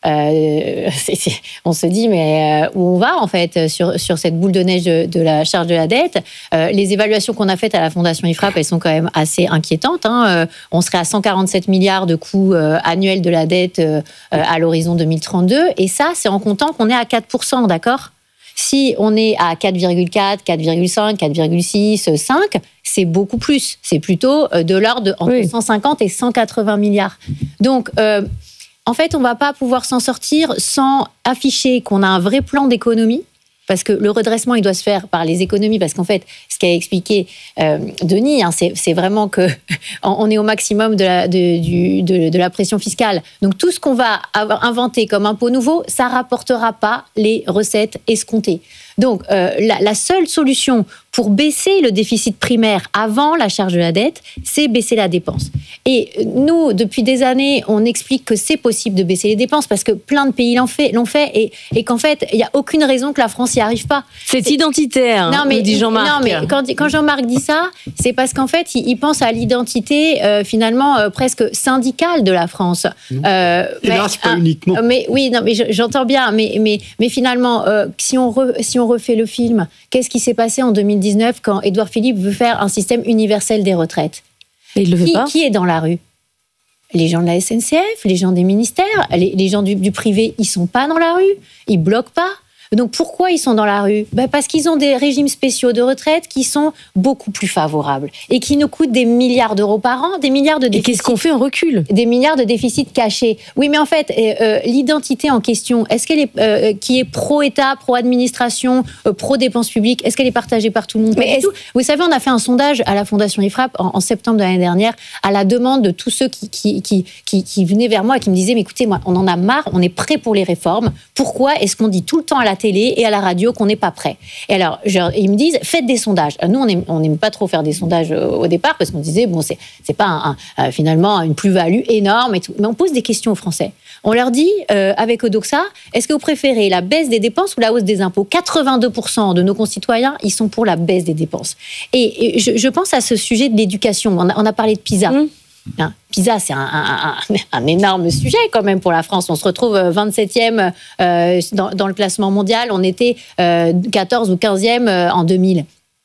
Euh, c'est, c'est, on se dit mais euh, où on va en fait sur, sur cette boule de neige de, de la charge de la dette. Euh, les évaluations qu'on a faites à la Fondation I F R A P, elles sont quand même assez inquiétantes. Hein. Euh, on serait à cent quarante-sept milliards de coûts euh, annuels de la dette euh, à l'horizon deux mille trente-deux. Et ça, c'est en comptant qu'on est à quatre pour cent, d'accord ? Si on est à quatre virgule quatre, quatre virgule cinq, quatre virgule six, cinq, c'est beaucoup plus. C'est plutôt de l'ordre de entre oui. cent cinquante et cent quatre-vingts milliards. Donc, euh, en fait, on ne va pas pouvoir s'en sortir sans afficher qu'on a un vrai plan d'économie, parce que le redressement, il doit se faire par les économies, parce qu'en fait, ce qu'a expliqué euh, Denis, hein, c'est, c'est vraiment qu'on est au maximum de la, de, du, de, de la pression fiscale. Donc, tout ce qu'on va avoir inventé comme impôt nouveau, ça ne rapportera pas les recettes escomptées. Donc, euh, la, la seule solution pour baisser le déficit primaire avant la charge de la dette, c'est baisser la dépense. Et nous, depuis des années, on explique que c'est possible de baisser les dépenses parce que plein de pays l'ont fait, l'ont fait et, et qu'en fait, il n'y a aucune raison que la France n'y arrive pas. C'est, c'est identitaire, non, mais, nous dit Jean-Marc. Non, mais quand, quand Jean-Marc dit ça, c'est parce qu'en fait, il, il pense à l'identité euh, finalement euh, presque syndicale de la France. Euh, Hélas, mais, pas euh, uniquement. Mais oui, non, mais j'entends bien, mais, mais, mais finalement, euh, si, on re, si on refait le film, qu'est-ce qui s'est passé en deux mille dix-neuf quand Édouard Philippe veut faire un système universel des retraites ? Mais il le veut qui, pas. Qui est dans la rue ? Les gens de la S N C F, les gens des ministères, les, les gens du, du privé, ils sont pas dans la rue, ils bloquent pas. Donc pourquoi ils sont dans la rue ? Ben parce qu'ils ont des régimes spéciaux de retraite qui sont beaucoup plus favorables et qui nous coûtent des milliards d'euros par an, des milliards de déficits. Et qu'est-ce qu'on fait ? On recule. Des milliards de déficits cachés. Oui, mais en fait, euh, l'identité en question, est-ce qu'elle est euh, qui est pro-État, pro-administration, euh, pro-dépenses publiques, est-ce qu'elle est partagée par tout le monde ? Mais est-ce... Vous savez, on a fait un sondage à la Fondation I F R A P en, en septembre de l'année dernière à la demande de tous ceux qui, qui, qui, qui, qui venaient vers moi et qui me disaient « Mais écoutez, moi, on en a marre, on est prêt pour les réformes. Pourquoi est-ce qu'on dit tout le temps à la télé et à la radio qu'on n'est pas prêt ?» Et alors, je, ils me disent, faites des sondages. Nous, on n'aime pas trop faire des sondages au départ parce qu'on disait, bon, c'est, c'est pas un, un, finalement une plus-value énorme et tout. Mais on pose des questions aux Français. On leur dit, euh, avec Odoxa, est-ce que vous préférez la baisse des dépenses ou la hausse des impôts ? quatre-vingt-deux pour cent de nos concitoyens, ils sont pour la baisse des dépenses. Et, et je, je pense à ce sujet de l'éducation. On a, on a parlé de PISA. Mmh. Hein, PISA, c'est un, un, un, un énorme sujet quand même pour la France. On se retrouve vingt-septième euh, dans, dans le classement mondial. On était euh, quatorze ou quinzième euh, en deux mille.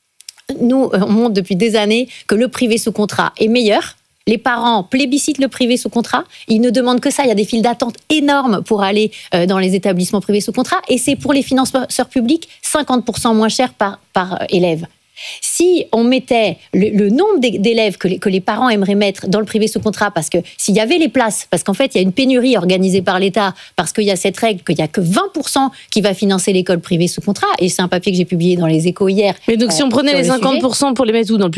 Nous, on montre depuis des années que le privé sous contrat est meilleur. Les parents plébiscitent le privé sous contrat. Ils ne demandent que ça. Il y a des files d'attente énormes pour aller euh, dans les établissements privés sous contrat. Et c'est pour les financeurs publics cinquante pour cent moins cher par, par élève. Si on mettait le, le nombre d'élèves que les, que les parents aimeraient mettre dans le privé sous contrat, parce que s'il y avait les places, parce qu'en fait, il y a une pénurie organisée par l'État, parce qu'il y a cette règle qu'il n'y a que vingt pour cent qui va financer l'école privée sous contrat, et c'est un papier que j'ai publié dans Les Échos hier. Mais donc, euh, si on prenait les cinquante pour cent pour les mettre où ? Dans le public ?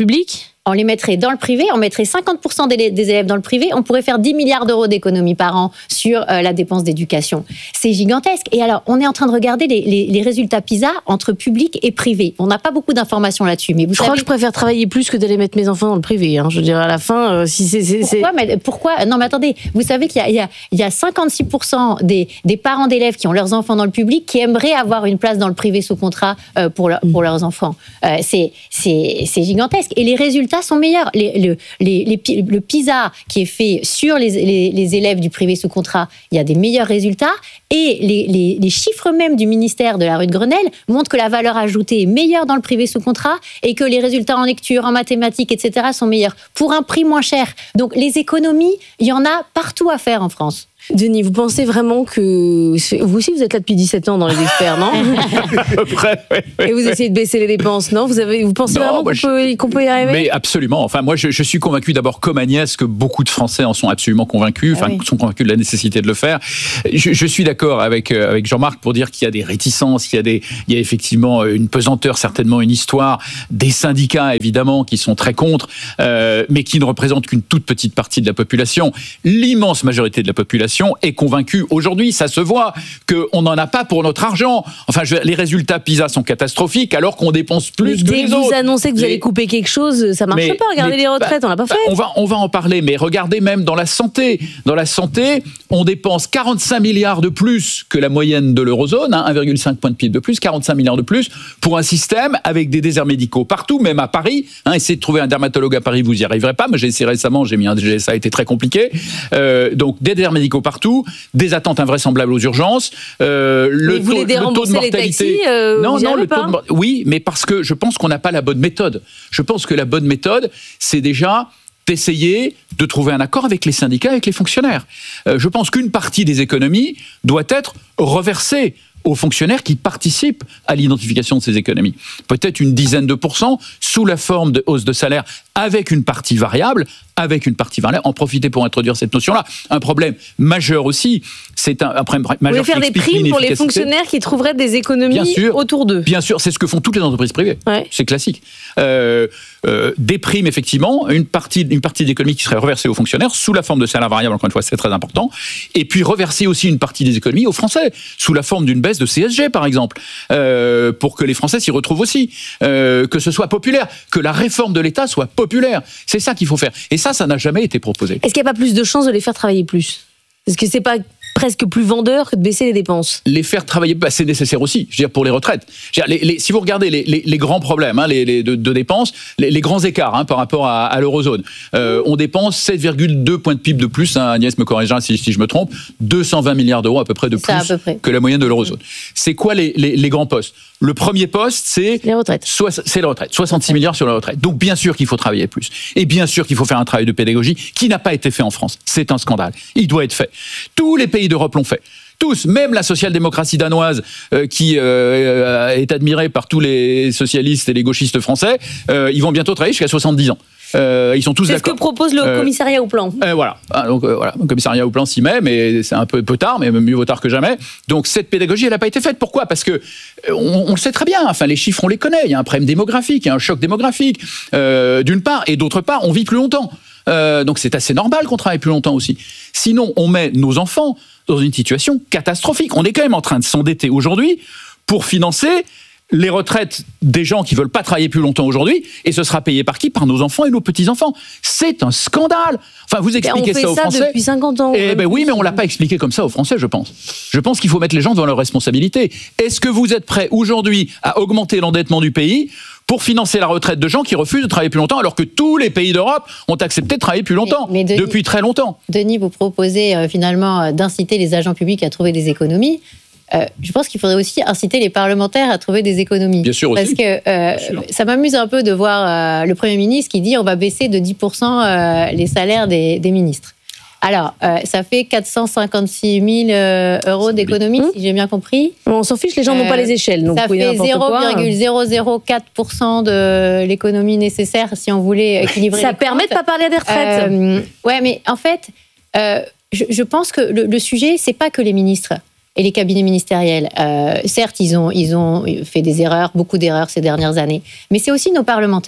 on les mettrait dans le privé, on mettrait cinquante pour cent des, des élèves dans le privé, on pourrait faire dix milliards d'euros d'économies par an sur euh, la dépense d'éducation. C'est gigantesque. Et alors, on est en train de regarder les, les, les résultats PISA entre public et privé. On n'a pas beaucoup d'informations là-dessus. Mais vous je savez... crois que je préfère travailler plus que d'aller mettre mes enfants dans le privé. Hein. Je veux dire, à la fin, euh, si c'est... c'est pourquoi, mais, pourquoi Non, mais attendez, vous savez qu'il y a, il y a, il y a cinquante-six pour cent des, des parents d'élèves qui ont leurs enfants dans le public qui aimeraient avoir une place dans le privé sous contrat euh, pour, leur, pour leurs enfants. Euh, c'est, c'est, c'est gigantesque. Et les résultats sont meilleurs. Les, le, les, les, le PISA qui est fait sur les, les, les élèves du privé sous contrat, il y a des meilleurs résultats. Et les, les, les chiffres même du ministère de la rue de Grenelle montrent que la valeur ajoutée est meilleure dans le privé sous contrat et que les résultats en lecture, en mathématiques, et cetera sont meilleurs pour un prix moins cher. Donc les économies, il y en a partout à faire en France. Denis, vous pensez vraiment que... Vous aussi, vous êtes là depuis dix-sept ans dans les experts, non? À peu près, oui, oui, Et vous oui. essayez de baisser les dépenses, non? Vous, avez, vous pensez Non, vraiment moi, qu'on, peut, qu'on peut y arriver? Mais absolument. Enfin, moi, je, je suis convaincu d'abord, comme Agnès, que beaucoup de Français en sont absolument convaincus, enfin, Ah oui. sont convaincus de la nécessité de le faire. Je, je suis d'accord avec, euh, avec Jean-Marc pour dire qu'il y a des réticences, qu'il y a, des, il y a effectivement une pesanteur, certainement une histoire, des syndicats, évidemment, qui sont très contre, euh, mais qui ne représentent qu'une toute petite partie de la population. L'immense majorité de la population est convaincue. Aujourd'hui, ça se voit qu'on n'en a pas pour notre argent. Enfin, je, les résultats PISA sont catastrophiques alors qu'on dépense plus mais que dès les que autres. vous annoncez que vous Les... allez couper quelque chose, ça marche mais, pas. Regardez mais, les retraites, bah, on l'a pas fait. Bah, on va, on va en parler, mais regardez même dans la santé. Dans la santé, on dépense quarante-cinq milliards de plus que la moyenne de l'eurozone, hein, un virgule cinq point de P I B de plus, quarante-cinq milliards de plus pour un système avec des déserts médicaux partout, même à Paris. Hein, essayez de trouver un dermatologue à Paris, vous n'y arriverez pas. Moi, j'ai essayé récemment, j'ai mis un, ça a été très compliqué. Euh, donc, des déserts médicaux partout, des attentes invraisemblables aux urgences, euh, le, mais vous taux, voulez le taux de mortalité. Les taxis, euh, non, vous y non, le pas taux de, oui, mais parce que je pense qu'on n'a pas la bonne méthode. Je pense que la bonne méthode, c'est déjà d'essayer de trouver un accord avec les syndicats, avec les fonctionnaires. Euh, je pense qu'une partie des économies doit être reversée aux fonctionnaires qui participent à l'identification de ces économies. Peut-être une dizaine de pourcents sous la forme de hausse de salaire avec une partie variable, avec une partie variable. En profiter pour introduire cette notion-là. Un problème majeur aussi, c'est un, un problème majeur. Vous voulez faire des primes pour les fonctionnaires qui trouveraient des économies bien sûr, autour d'eux. Bien sûr, c'est ce que font toutes les entreprises privées. Ouais. C'est classique. Euh, euh, des primes, effectivement, une partie, une partie d'économie qui serait reversée aux fonctionnaires sous la forme de salaire variable, encore une fois, c'est très important. Et puis reverser aussi une partie des économies aux Français, sous la forme d'une baisse de C S G, par exemple, euh, pour que les Français s'y retrouvent aussi, euh, que ce soit populaire, que la réforme de l'État soit populaire. C'est ça qu'il faut faire. Et ça, ça n'a jamais été proposé. Est-ce qu'il n'y a pas plus de chances de les faire travailler plus? Est-ce que c'est pas presque plus vendeur que de baisser les dépenses? Les faire travailler, bah, c'est nécessaire aussi, je veux dire, pour les retraites. Je veux dire, les, les, si vous regardez les, les, les grands problèmes hein, les, les, de, de dépenses, les, les grands écarts hein, par rapport à, à l'eurozone, euh, on dépense sept virgule deux points de P I B de plus, hein, Agnès me corrigera si, si je me trompe, deux cent vingt milliards d'euros à peu près de plus peu près. que la moyenne de l'eurozone. C'est quoi les, les, les grands postes? Le premier poste, c'est les retraites. Soix, c'est les retraites, soixante-six milliards sur les retraites. Donc bien sûr qu'il faut travailler plus. Et bien sûr qu'il faut faire un travail de pédagogie qui n'a pas été fait en France. C'est un scandale. Il doit être fait. Tous les pays d'Europe l'ont fait. Tous, même la social-démocratie danoise, euh, qui euh, est admirée par tous les socialistes et les gauchistes français, euh, ils vont bientôt travailler jusqu'à soixante-dix ans. Euh, ils sont tous c'est d'accord. C'est ce que propose le euh, commissariat au plan. Euh, voilà. Ah, donc euh, voilà, le commissariat au plan s'y met, mais c'est un peu, peu tard, mais mieux vaut tard que jamais. Donc cette pédagogie, elle n'a pas été faite. Pourquoi? Parce que on, on le sait très bien. Enfin, les chiffres, on les connaît. Il y a un problème démographique, il y a un choc démographique, euh, d'une part, et d'autre part, on vit plus longtemps. Euh, donc c'est assez normal qu'on travaille plus longtemps aussi. Sinon, on met nos enfants dans une situation catastrophique. On est quand même en train de s'endetter aujourd'hui pour financer les retraites des gens qui veulent pas travailler plus longtemps aujourd'hui, et ce sera payé par qui? Par nos enfants et nos petits-enfants. C'est un scandale. Enfin, vous expliquez ça aux Français. On fait ça depuis cinquante ans. Eh ben oui, mais on l'a pas expliqué comme ça aux Français, je pense. Je pense qu'il faut mettre les gens devant leurs responsabilités. Est-ce que vous êtes prêts aujourd'hui à augmenter l'endettement du pays pour financer la retraite de gens qui refusent de travailler plus longtemps, alors que tous les pays d'Europe ont accepté de travailler plus longtemps, mais, mais Denis, depuis très longtemps? Denis, vous proposez euh, finalement euh, d'inciter les agents publics à trouver des économies. Euh, je pense qu'il faudrait aussi inciter les parlementaires à trouver des économies. Bien sûr aussi. Parce que euh, ça m'amuse un peu de voir euh, le Premier ministre qui dit on va baisser de dix pour cent euh, les salaires des, des ministres. Alors, euh, ça fait quatre cent cinquante-six mille euh, euros d'économie, mmh. si j'ai bien compris. On s'en fiche, les gens euh, n'ont pas les échelles. Donc ça fait zéro virgule zéro zéro quatre pour cent de l'économie nécessaire si on voulait équilibrer ça les permet comptes. de ne pas parler des retraites. Euh, ouais, mais en fait, euh, je, je pense que le, le sujet, c'est pas que les ministres et les cabinets ministériels. Euh, certes, ils ont, ils ont fait des erreurs, beaucoup d'erreurs ces dernières années, mais c'est aussi nos parlementaires.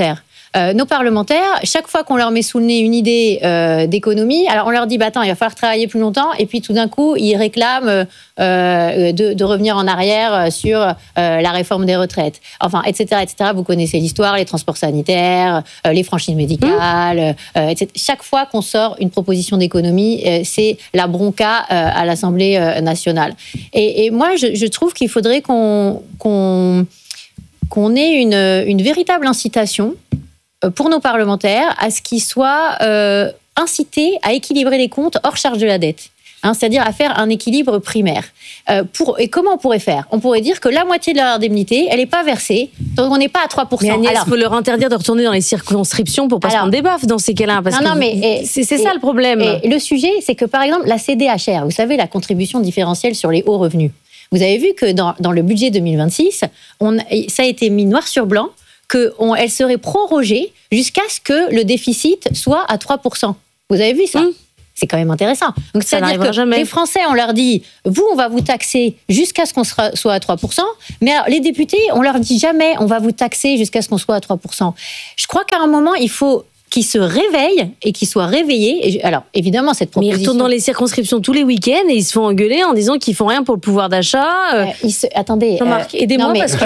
euh, nos parlementaires, chaque fois qu'on leur met sous le nez une idée euh, d'économie, alors on leur dit, bah, attends, il va falloir travailler plus longtemps, et puis tout d'un coup, ils réclament euh, de, de revenir en arrière sur euh, la réforme des retraites. Enfin, et cetera, et cetera. Vous connaissez l'histoire, les transports sanitaires, euh, les franchises médicales, mmh. euh, et cetera. Chaque fois qu'on sort une proposition d'économie, euh, c'est la bronca euh, à l'Assemblée euh, nationale. Et, et moi, je, je trouve qu'il faudrait qu'on, qu'on, qu'on ait une, une véritable incitation pour nos parlementaires à ce qu'ils soient euh, incités à équilibrer les comptes hors charge de la dette. Hein, c'est-à-dire à faire un équilibre primaire. Euh, pour, et comment on pourrait faire ? On pourrait dire que la moitié de leur indemnité, elle n'est pas versée, donc on n'est pas à trois pour cent. Mais Agnès, il faut leur interdire de retourner dans les circonscriptions pour pas alors, se prendre des baffes dans ces cas-là. Parce non, non, mais et, c'est, c'est et, ça le problème. Et le sujet, c'est que par exemple, la C D H R, vous savez, la contribution différentielle sur les hauts revenus, vous avez vu que dans, dans le budget deux mille vingt-six, on, ça a été mis noir sur blanc, qu'elle serait prorogée jusqu'à ce que le déficit soit à trois pour cent. Vous avez vu ça ? Mmh. C'est quand même intéressant. Donc, ça c'est-à-dire que jamais. Les Français, on leur dit, vous, on va vous taxer jusqu'à ce qu'on sera, soit à trois pour cent, mais alors, les députés, on leur dit jamais, on va vous taxer jusqu'à ce qu'on soit à trois pour cent. Je crois qu'à un moment, il faut qu'ils se réveillent et qu'ils soient réveillés. Et alors, évidemment, cette proposition... Mais ils retournent dans les circonscriptions tous les week-ends et ils se font engueuler en disant qu'ils font rien pour le pouvoir d'achat. Euh, ils se... Attendez... Jean-Marc, euh... aidez-moi non, mais... parce que...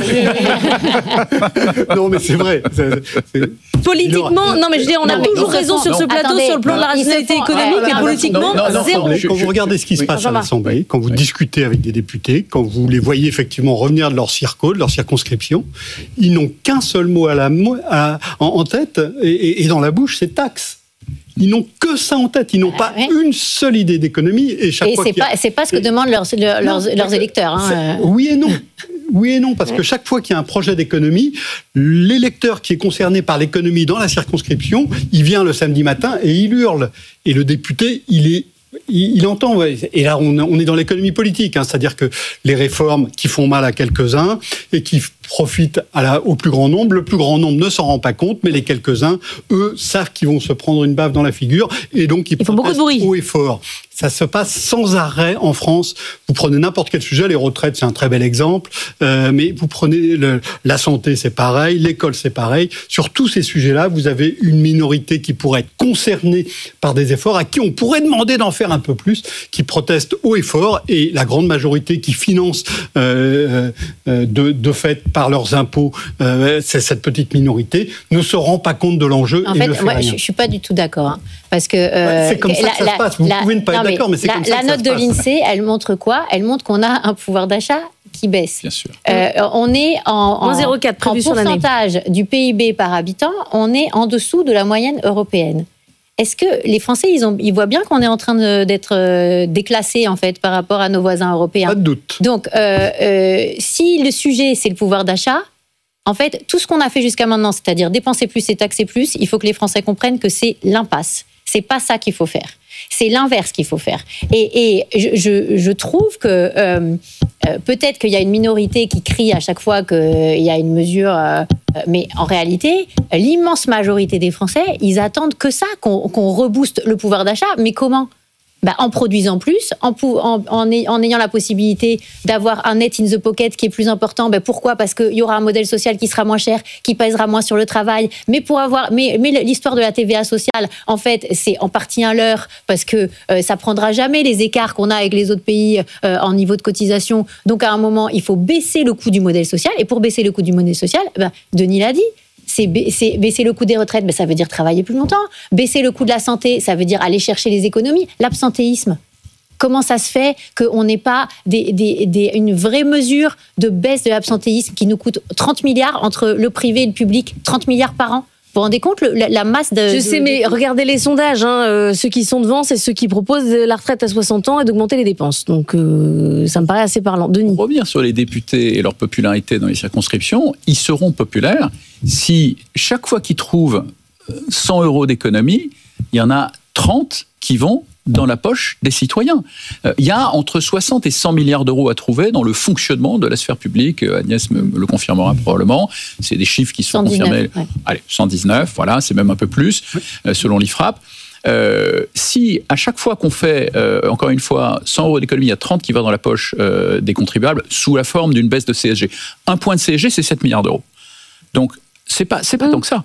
non, mais c'est vrai. C'est, c'est... Politiquement, non, mais je dis, on a non, toujours raison non, sur non, ce plateau, attendez, sur le plan de la rationalité font... économique, ouais, et politiquement, non, non, zéro. Quand vous regardez ce qui se passe oui, à l'Assemblée, quand vous discutez avec des députés, quand vous les voyez effectivement revenir de leur circo, de leur circonscription, ils n'ont qu'un seul mot à la, à, en, en tête et, et dans la bouche, c'est taxe. Ils n'ont que ça en tête. Ils n'ont pas ouais. une seule idée d'économie. Et chaque et fois c'est pas, a... c'est pas ce que et... demandent leurs, leurs, non, leurs électeurs. Hein. Oui et non. Oui et non, parce que chaque fois qu'il y a un projet d'économie, l'électeur qui est concerné par l'économie dans la circonscription, il vient le samedi matin et il hurle. Et le député, il est Il, il entend, ouais. Et là on, on est dans l'économie politique, hein, c'est-à-dire que les réformes qui font mal à quelques-uns et qui profitent à la, au plus grand nombre, le plus grand nombre ne s'en rend pas compte, mais les quelques-uns, eux, savent qu'ils vont se prendre une baffe dans la figure et donc ils, ils font beaucoup de bruit. Haut et fort. Ça se passe sans arrêt en France. Vous prenez n'importe quel sujet, les retraites, c'est un très bel exemple, euh, mais vous prenez le, la santé, c'est pareil, l'école, c'est pareil. Sur tous ces sujets-là, vous avez une minorité qui pourrait être concernée par des efforts, à qui on pourrait demander d'en faire un peu plus, qui proteste haut et fort, et la grande majorité qui finance euh, euh, de, de fait par leurs impôts euh, cette petite minorité ne se rend pas compte de l'enjeu en et fait, ne fait moi, rien. Je, je suis pas du tout d'accord, hein, parce que euh, ouais, c'est comme ça la, que ça la, se passe. Vous la, pouvez ne pas non, être d'accord, mais c'est la, comme ça la que ça se passe. La note de l'INSEE, elle montre quoi ? Elle montre qu'on a un pouvoir d'achat qui baisse. Bien sûr. Euh, on est en, en, zéro virgule quatre en pourcentage du P I B par habitant, on est en dessous de la moyenne européenne. Est-ce que les Français, ils, ont, ils voient bien qu'on est en train de, d'être déclassés, en fait, par rapport à nos voisins européens ? Pas de doute. Donc, euh, euh, si le sujet, c'est le pouvoir d'achat, en fait, tout ce qu'on a fait jusqu'à maintenant, c'est-à-dire dépenser plus et taxer plus, il faut que les Français comprennent que c'est l'impasse. C'est pas ça qu'il faut faire. C'est l'inverse qu'il faut faire. Et, et je, je, je trouve que euh, euh, peut-être qu'il y a une minorité qui crie à chaque fois qu'il y a une mesure, euh, mais en réalité, l'immense majorité des Français, ils attendent que ça, qu'on, qu'on rebooste le pouvoir d'achat. Mais comment ? Bah, en produisant plus, en, en, en, en ayant la possibilité d'avoir un net in the pocket qui est plus important. Bah, pourquoi ? Parce qu'il y aura un modèle social qui sera moins cher, qui pèsera moins sur le travail. Mais pour avoir, mais, mais l'histoire de la T V A sociale, en fait, c'est en partie un leurre parce que euh, ça prendra jamais les écarts qu'on a avec les autres pays euh, en niveau de cotisation. Donc à un moment, il faut baisser le coût du modèle social. Et pour baisser le coût du modèle social, bah, Denis l'a dit. C'est baisser le coût des retraites, ben ça veut dire travailler plus longtemps. Baisser le coût de la santé, ça veut dire aller chercher les économies. L'absentéisme, comment ça se fait qu'on n'ait pas des, des, des, une vraie mesure de baisse de l'absentéisme qui nous coûte trente milliards entre le privé et le public, trente milliards par an ? Vous vous rendez compte la, la masse de... Je sais, de, mais de... regardez les sondages. Hein, euh, ceux qui sont devant, c'est ceux qui proposent la retraite à soixante ans et d'augmenter les dépenses. Donc, euh, ça me paraît assez parlant. Denis. Pour revenir sur les députés et leur popularité dans les circonscriptions, ils seront populaires si chaque fois qu'ils trouvent cent euros d'économie, il y en a trente qui vont dans la poche des citoyens. Il euh, y a entre soixante et cent milliards d'euros à trouver dans le fonctionnement de la sphère publique. Agnès me, me le confirmera probablement. C'est des chiffres qui sont cent dix-neuf, confirmés. Ouais. Allez, cent dix-neuf, voilà, c'est même un peu plus, euh, selon l'I F R A P. Euh, si à chaque fois qu'on fait, euh, encore une fois, cent euros d'économie, il y a trente qui va dans la poche euh, des contribuables sous la forme d'une baisse de C S G. Un point de C S G, c'est sept milliards d'euros. Donc, c'est pas, c'est pas mmh. tant que ça.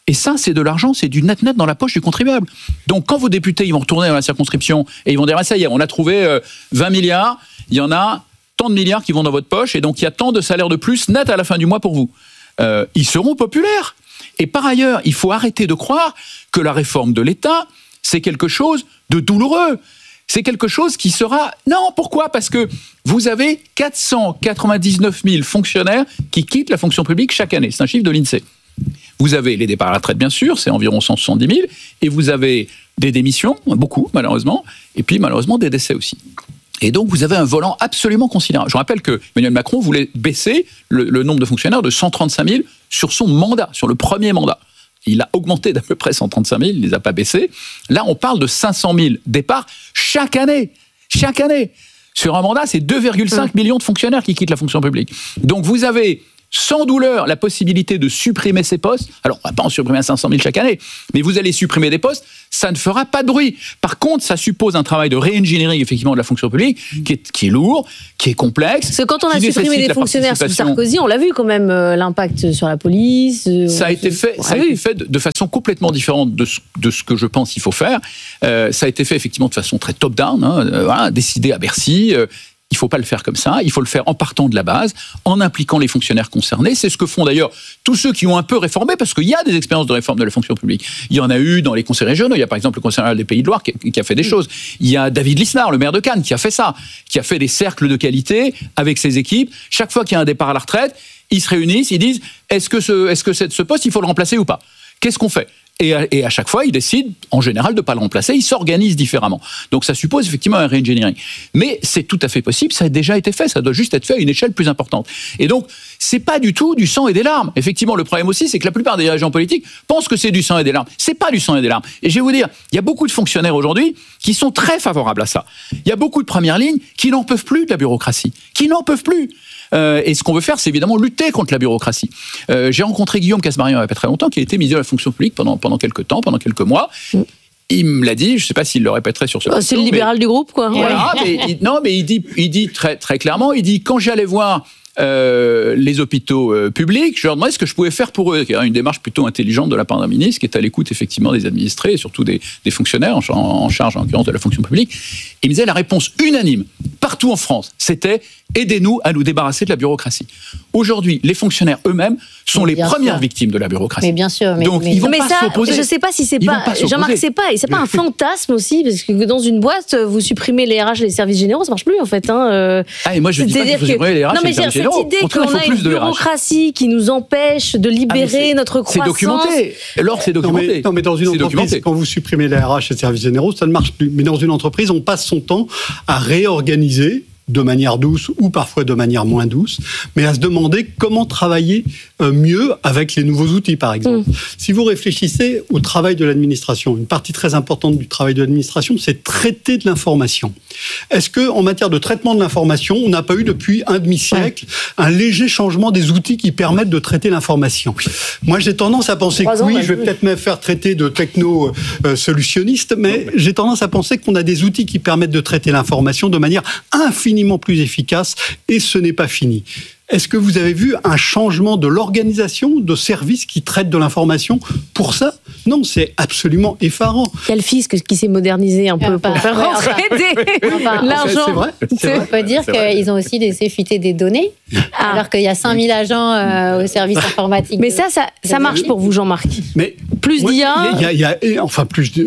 Et ça, c'est de l'argent, c'est du net-net dans la poche du contribuable. Donc, quand vos députés, ils vont retourner dans la circonscription et ils vont dire, ah, ça y est, on a trouvé euh, vingt milliards, il y en a tant de milliards qui vont dans votre poche, et donc il y a tant de salaires de plus net à la fin du mois pour vous. Euh, ils seront populaires. Et par ailleurs, il faut arrêter de croire que la réforme de l'État, c'est quelque chose de douloureux. C'est quelque chose qui sera... Non, pourquoi ? Parce que vous avez quatre cent quatre-vingt-dix-neuf mille fonctionnaires qui quittent la fonction publique chaque année. C'est un chiffre de l'INSEE. Vous avez les départs à la retraite, bien sûr, c'est environ cent soixante-dix mille, et vous avez des démissions, beaucoup, malheureusement, et puis malheureusement des décès aussi. Et donc, vous avez un volant absolument considérable. Je rappelle que Emmanuel Macron voulait baisser le, le nombre de fonctionnaires de cent trente-cinq mille sur son mandat, sur le premier mandat. Il a augmenté d'à peu près cent trente-cinq mille, il ne les a pas baissés. Là, on parle de cinq cent mille départs chaque année. Chaque année. Sur un mandat, c'est deux virgule cinq millions de fonctionnaires qui quittent la fonction publique. Donc, vous avez sans douleur la possibilité de supprimer ces postes. Alors, on ne va pas en supprimer cinq cent mille chaque année, mais vous allez supprimer des postes, ça ne fera pas de bruit. Par contre, ça suppose un travail de re-engineering, effectivement, de la fonction publique, qui est, qui est lourd, qui est complexe. Parce que quand on a supprimé des fonctionnaires sous Sarkozy, on l'a vu quand même, euh, l'impact sur la police. Euh, ça a été fait, ça a été fait de, de façon complètement différente de ce, de ce que je pense qu'il faut faire. Euh, ça a été fait, effectivement, de façon très top-down, hein, euh, voilà, décidé à Bercy. Euh, Il ne faut pas le faire comme ça, il faut le faire en partant de la base, en impliquant les fonctionnaires concernés. C'est ce que font d'ailleurs tous ceux qui ont un peu réformé, parce qu'il y a des expériences de réforme de la fonction publique. Il y en a eu dans les conseils régionaux, il y a par exemple le conseil régional des Pays de Loire qui, qui a fait des choses. Il y a David Lisnard, le maire de Cannes, qui a fait ça, qui a fait des cercles de qualité avec ses équipes. Chaque fois qu'il y a un départ à la retraite, ils se réunissent, ils disent est-ce que ce, est-ce que ce poste, il faut le remplacer ou pas ? Qu'est-ce qu'on fait ? Et à, et à chaque fois, ils décident, en général, de ne pas le remplacer. Ils s'organisent différemment. Donc, ça suppose effectivement un re-engineering. Mais c'est tout à fait possible. Ça a déjà été fait. Ça doit juste être fait à une échelle plus importante. Et donc, c'est pas du tout du sang et des larmes. Effectivement, le problème aussi, c'est que la plupart des dirigeants politiques pensent que c'est du sang et des larmes. C'est pas du sang et des larmes. Et je vais vous dire, il y a beaucoup de fonctionnaires aujourd'hui qui sont très favorables à ça. Il y a beaucoup de premières lignes qui n'en peuvent plus de la bureaucratie. Qui n'en peuvent plus. Euh, et ce qu'on veut faire, c'est évidemment lutter contre la bureaucratie. Euh, j'ai rencontré Guillaume Casmarian il n'y a pas très longtemps, qui a été ministre de la fonction publique pendant, pendant quelques temps, pendant quelques mois. Mm. Il me l'a dit, je ne sais pas s'il le répéterait sur ce plateau. C'est le libéral mais, du groupe, quoi. Voilà, mais il, non, mais il dit, il dit très, très clairement, il dit, quand j'allais voir Euh, les hôpitaux euh, publics, je leur demandais ce que je pouvais faire pour eux. Il y a une démarche plutôt intelligente de la part d'un ministre qui est à l'écoute effectivement des administrés et surtout des, des fonctionnaires en, en charge en l'occurrence de la fonction publique. Il me disait la réponse unanime partout en France, c'était aidez-nous à nous débarrasser de la bureaucratie. Aujourd'hui, les fonctionnaires eux-mêmes sont mais les premières sûr. victimes de la bureaucratie. Mais bien sûr. Mais, Donc mais, ils vont mais pas ça, s'opposer. Je sais pas si c'est ils pas. pas Jean-Marc, c'est pas, c'est pas un fantasme aussi, parce que dans une boîte, vous supprimez les R H et les services généraux, ça marche plus en fait. Hein. Ah et moi je dis pas qu'il faut supprimer les R H non, et les services généraux. Cette idée qu'on a une bureaucratie qui nous empêche de libérer ah, notre croissance. C'est documenté. Alors c'est documenté. Non mais, non, mais dans une c'est entreprise, documenté. Quand vous supprimez les R H et les services généraux, ça ne marche plus. Mais dans une entreprise, on passe son temps à réorganiser de manière douce ou parfois de manière moins douce, mais à se demander comment travailler mieux avec les nouveaux outils, par exemple. Mmh. Si vous réfléchissez au travail de l'administration, une partie très importante du travail de l'administration, c'est traiter de l'information. Est-ce qu'en matière de traitement de l'information, on n'a pas eu depuis un demi-siècle ouais. un léger changement des outils qui permettent de traiter l'information ? Moi, j'ai tendance à penser que oui, je vais peut-être me faire traiter de techno-solutionniste, mais j'ai tendance à penser qu'on a des outils qui permettent de traiter l'information de manière infiniment plus efficace, et ce n'est pas fini. Est-ce que vous avez vu un changement de l'organisation de services qui traitent de l'information pour ça ? Non, c'est absolument effarant. Il y a le fisc qui s'est modernisé un peu pour faire rentrer l'argent. C'est vrai. C'est vrai. On peut dire qu'ils ont aussi laissé fuiter des données, ah. alors qu'il y a cinq mille agents euh, au service informatique. Mais ça, ça, ça marche pour vous, Jean-Marc. Mais plus d'I A. Il y a, il y a, il y a, enfin, plus de,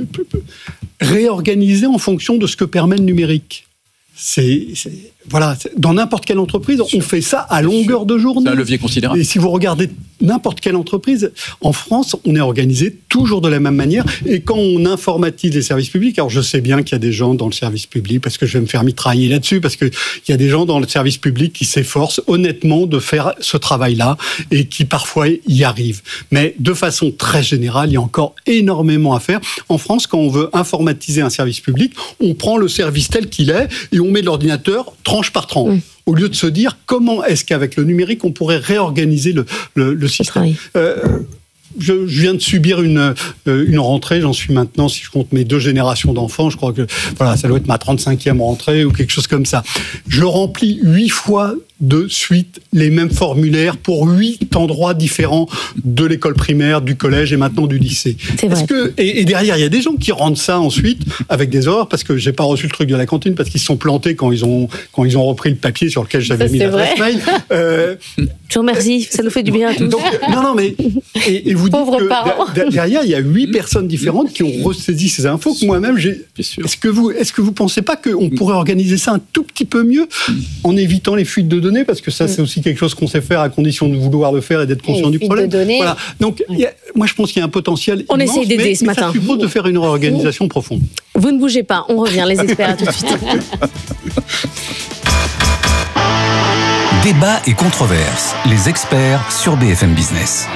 réorganiser en fonction de ce que permet le numérique. C'est, c'est, voilà, dans n'importe quelle entreprise, on fait ça à longueur de journée. C'est un levier considérable. Et si vous regardez n'importe quelle entreprise, en France, on est organisé toujours de la même manière. Et quand on informatise les services publics, alors je sais bien qu'il y a des gens dans le service public, parce que je vais me faire mitrailler là-dessus, parce qu'il y a des gens dans le service public qui s'efforcent honnêtement de faire ce travail-là et qui parfois y arrivent. Mais de façon très générale, il y a encore énormément à faire. En France, quand on veut informatiser un service public, on prend le service tel qu'il est et on met l'ordinateur tranche par tranche. Mmh. Au lieu de se dire comment est-ce qu'avec le numérique, on pourrait réorganiser le, le, le système. Euh, je, je viens de subir une, euh, une rentrée, j'en suis maintenant, si je compte mes deux générations d'enfants, je crois que voilà, ça doit être ma trente-cinquième rentrée ou quelque chose comme ça. Je remplis huit fois de suite les mêmes formulaires pour huit endroits différents de l'école primaire, du collège et maintenant du lycée. C'est vrai. Est-ce que, et, et derrière, il y a des gens qui rendent ça ensuite avec des horreurs, parce que j'ai pas reçu le truc de la cantine, parce qu'ils se sont plantés quand ils ont, quand ils ont repris le papier sur lequel j'avais Ça, mis c'est l'adresse vrai. mail. Euh, Je vous remercie, ça nous fait du bien à tous. donc, non, non, mais et, et vous dites Pauvres que parents. de- derrière, il y a huit personnes différentes qui ont ressaisi ces infos que moi-même j'ai. Est-ce que vous, est-ce que vous pensez pas qu'on pourrait organiser ça un tout petit peu mieux en évitant les fuites de données, parce que ça, c'est aussi quelque chose qu'on sait faire à condition de vouloir le faire et d'être conscient les du fuites problème. de données. Voilà. Donc, il y a- moi, je pense qu'il y a un potentiel. On immense, essaye d'aider mais, ce mais matin. Ça suppose de faire une réorganisation profonde. Vous ne bougez pas, on revient, les experts, à tout de suite. Débat et controverses. Les experts sur B F M Business.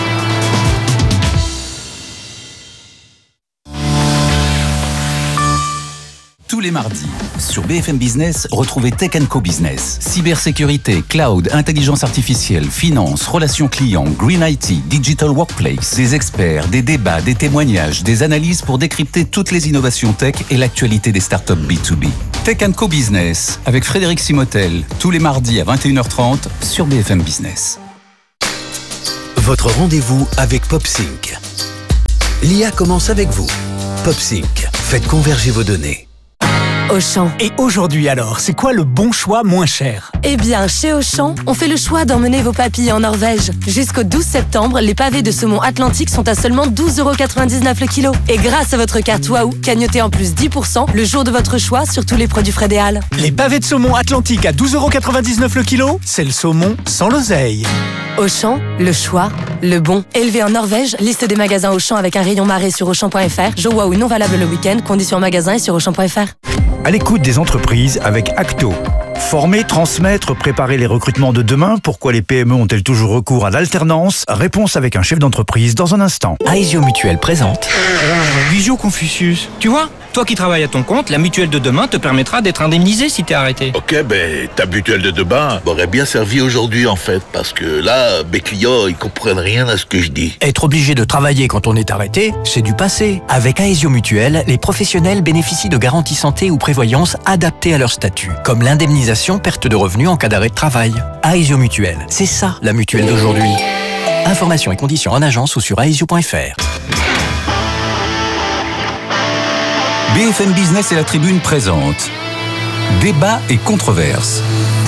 Tous les mardis, sur B F M Business, retrouvez Tech and Co Business. Cybersécurité, cloud, intelligence artificielle, finance, relations clients, green I T, digital workplace. Des experts, des débats, des témoignages, des analyses pour décrypter toutes les innovations tech et l'actualité des startups B deux B. Tech and Co Business, avec Frédéric Simotel, tous les mardis à vingt et une heures trente sur B F M Business. Votre rendez-vous avec PopSync. L'I A commence avec vous. PopSync, faites converger vos données. Auchan. Et aujourd'hui alors, c'est quoi le bon choix moins cher? Eh bien, chez Auchan, on fait le choix d'emmener vos papilles en Norvège. Jusqu'au douze septembre, les pavés de saumon atlantique sont à seulement douze euros quatre-vingt-dix-neuf le kilo. Et grâce à votre carte Waouh, cagnotez en plus dix pour cent le jour de votre choix sur tous les produits Frédéal. Les pavés de saumon atlantique à douze euros quatre-vingt-dix-neuf le kilo, c'est le saumon sans l'oseille. Auchan, le choix, le bon. Élevé en Norvège, liste des magasins Auchan avec un rayon marée sur Auchan point F R. Jour Waouh non valable le week-end, conditions en magasin et sur Auchan point F R. À l'écoute des entreprises avec Acto. Former, transmettre, préparer les recrutements de demain. Pourquoi les P M E ont-elles toujours recours à l'alternance? Réponse avec un chef d'entreprise dans un instant. Aesio Mutuelle présente Visio Confucius. Tu vois, toi qui travailles à ton compte, la mutuelle de demain te permettra d'être indemnisé si t'es arrêté. Ok, ben ta mutuelle de demain m'aurait bien servi aujourd'hui en fait, parce que là, mes clients, ils comprennent rien à ce que je dis. Être obligé de travailler quand on est arrêté, c'est du passé. Avec Aesio Mutuelle, les professionnels bénéficient de garanties santé ou prévoyance adaptées à leur statut, comme l'indemnisation perte de revenus en cas d'arrêt de travail. Aesio Mutuelle, c'est ça la mutuelle d'aujourd'hui. Informations et conditions en agence ou sur aesio point F R. B F M Business et la Tribune présentent Débat et controverses.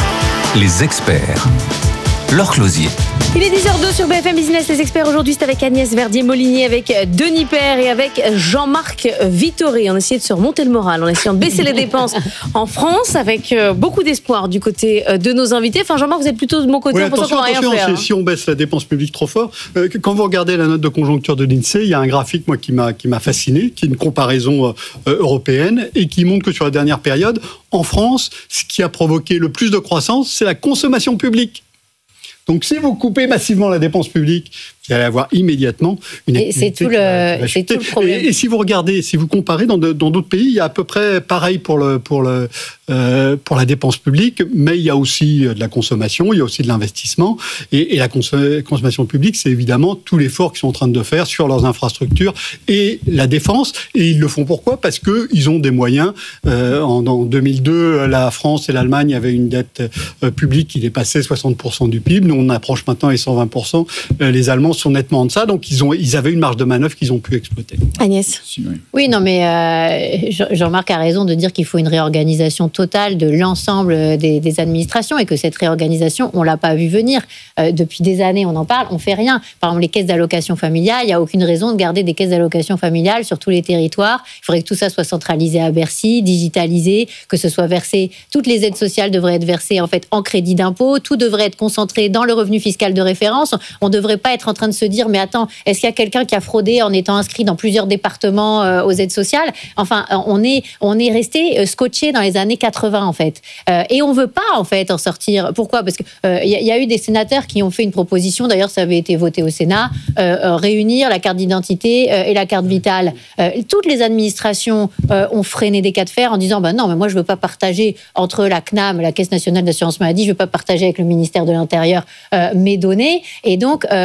Les experts. Laure Closier. Il est dix heures deux sur B F M Business. Les experts aujourd'hui, c'est avec Agnès Verdier-Molinier, avec Denis Père et avec Jean-Marc Vittori. On essayait de se remonter le moral en essayant de baisser les dépenses en France, avec beaucoup d'espoir du côté de nos invités. Enfin, Jean-Marc, vous êtes plutôt de mon côté, Oui, on pense qu'on va rien attention, faire. si, si on baisse la dépense publique trop fort, euh, quand vous regardez la note de conjoncture de l'INSEE, il y a un graphique moi qui m'a qui m'a fasciné, qui est une comparaison euh, européenne et qui montre que sur la dernière période, en France, ce qui a provoqué le plus de croissance, c'est la consommation publique. Donc, si vous coupez massivement la dépense publique, vous allez avoir immédiatement une Et c'est tout, le, c'est tout le problème. Et, et si vous regardez, si vous comparez dans, de, dans d'autres pays, il y a à peu près pareil pour, le, pour, le, euh, pour la dépense publique, mais il y a aussi de la consommation, il y a aussi de l'investissement. Et, et la cons- consommation publique, c'est évidemment tout l'effort qu'ils sont en train de faire sur leurs infrastructures et la défense. Et ils le font pourquoi? Parce qu'ils ont des moyens. Euh, en, en deux mille deux, la France et l'Allemagne avaient une dette euh, publique qui dépassait soixante pour cent du P I B. Nous, on approche maintenant les cent vingt pour cent. Euh, les Allemands sont nettement en deçà, donc ils, ont, ils avaient une marge de manœuvre qu'ils ont pu exploiter. Agnès. Oui, non, mais euh, Jean-Marc a raison de dire qu'il faut une réorganisation totale de l'ensemble des, des administrations et que cette réorganisation, on l'a pas vu venir. Euh, depuis des années, on en parle, on fait rien. Par exemple, les caisses d'allocation familiale, il n'y a aucune raison de garder des caisses d'allocation familiale sur tous les territoires. Il faudrait que tout ça soit centralisé à Bercy, digitalisé, que ce soit versé. Toutes les aides sociales devraient être versées en fait en crédit d'impôt. Tout devrait être concentré dans le revenu fiscal de référence. On ne devrait pas être en train de se dire, mais attends, est-ce qu'il y a quelqu'un qui a fraudé en étant inscrit dans plusieurs départements euh, aux aides sociales? Enfin, on est, on est resté scotché dans les années quatre-vingts, en fait. Euh, et on ne veut pas, en fait, en sortir. Pourquoi? Parce qu'il euh, y, y a eu des sénateurs qui ont fait une proposition, d'ailleurs, ça avait été voté au Sénat, euh, euh, réunir la carte d'identité euh, et la carte vitale. Euh, toutes les administrations euh, ont freiné des cas de fer en disant, ben non, mais moi, je ne veux pas partager entre la C N A M, la Caisse nationale d'assurance maladie, je ne veux pas partager avec le ministère de l'Intérieur euh, mes données. Et donc, euh, en fait,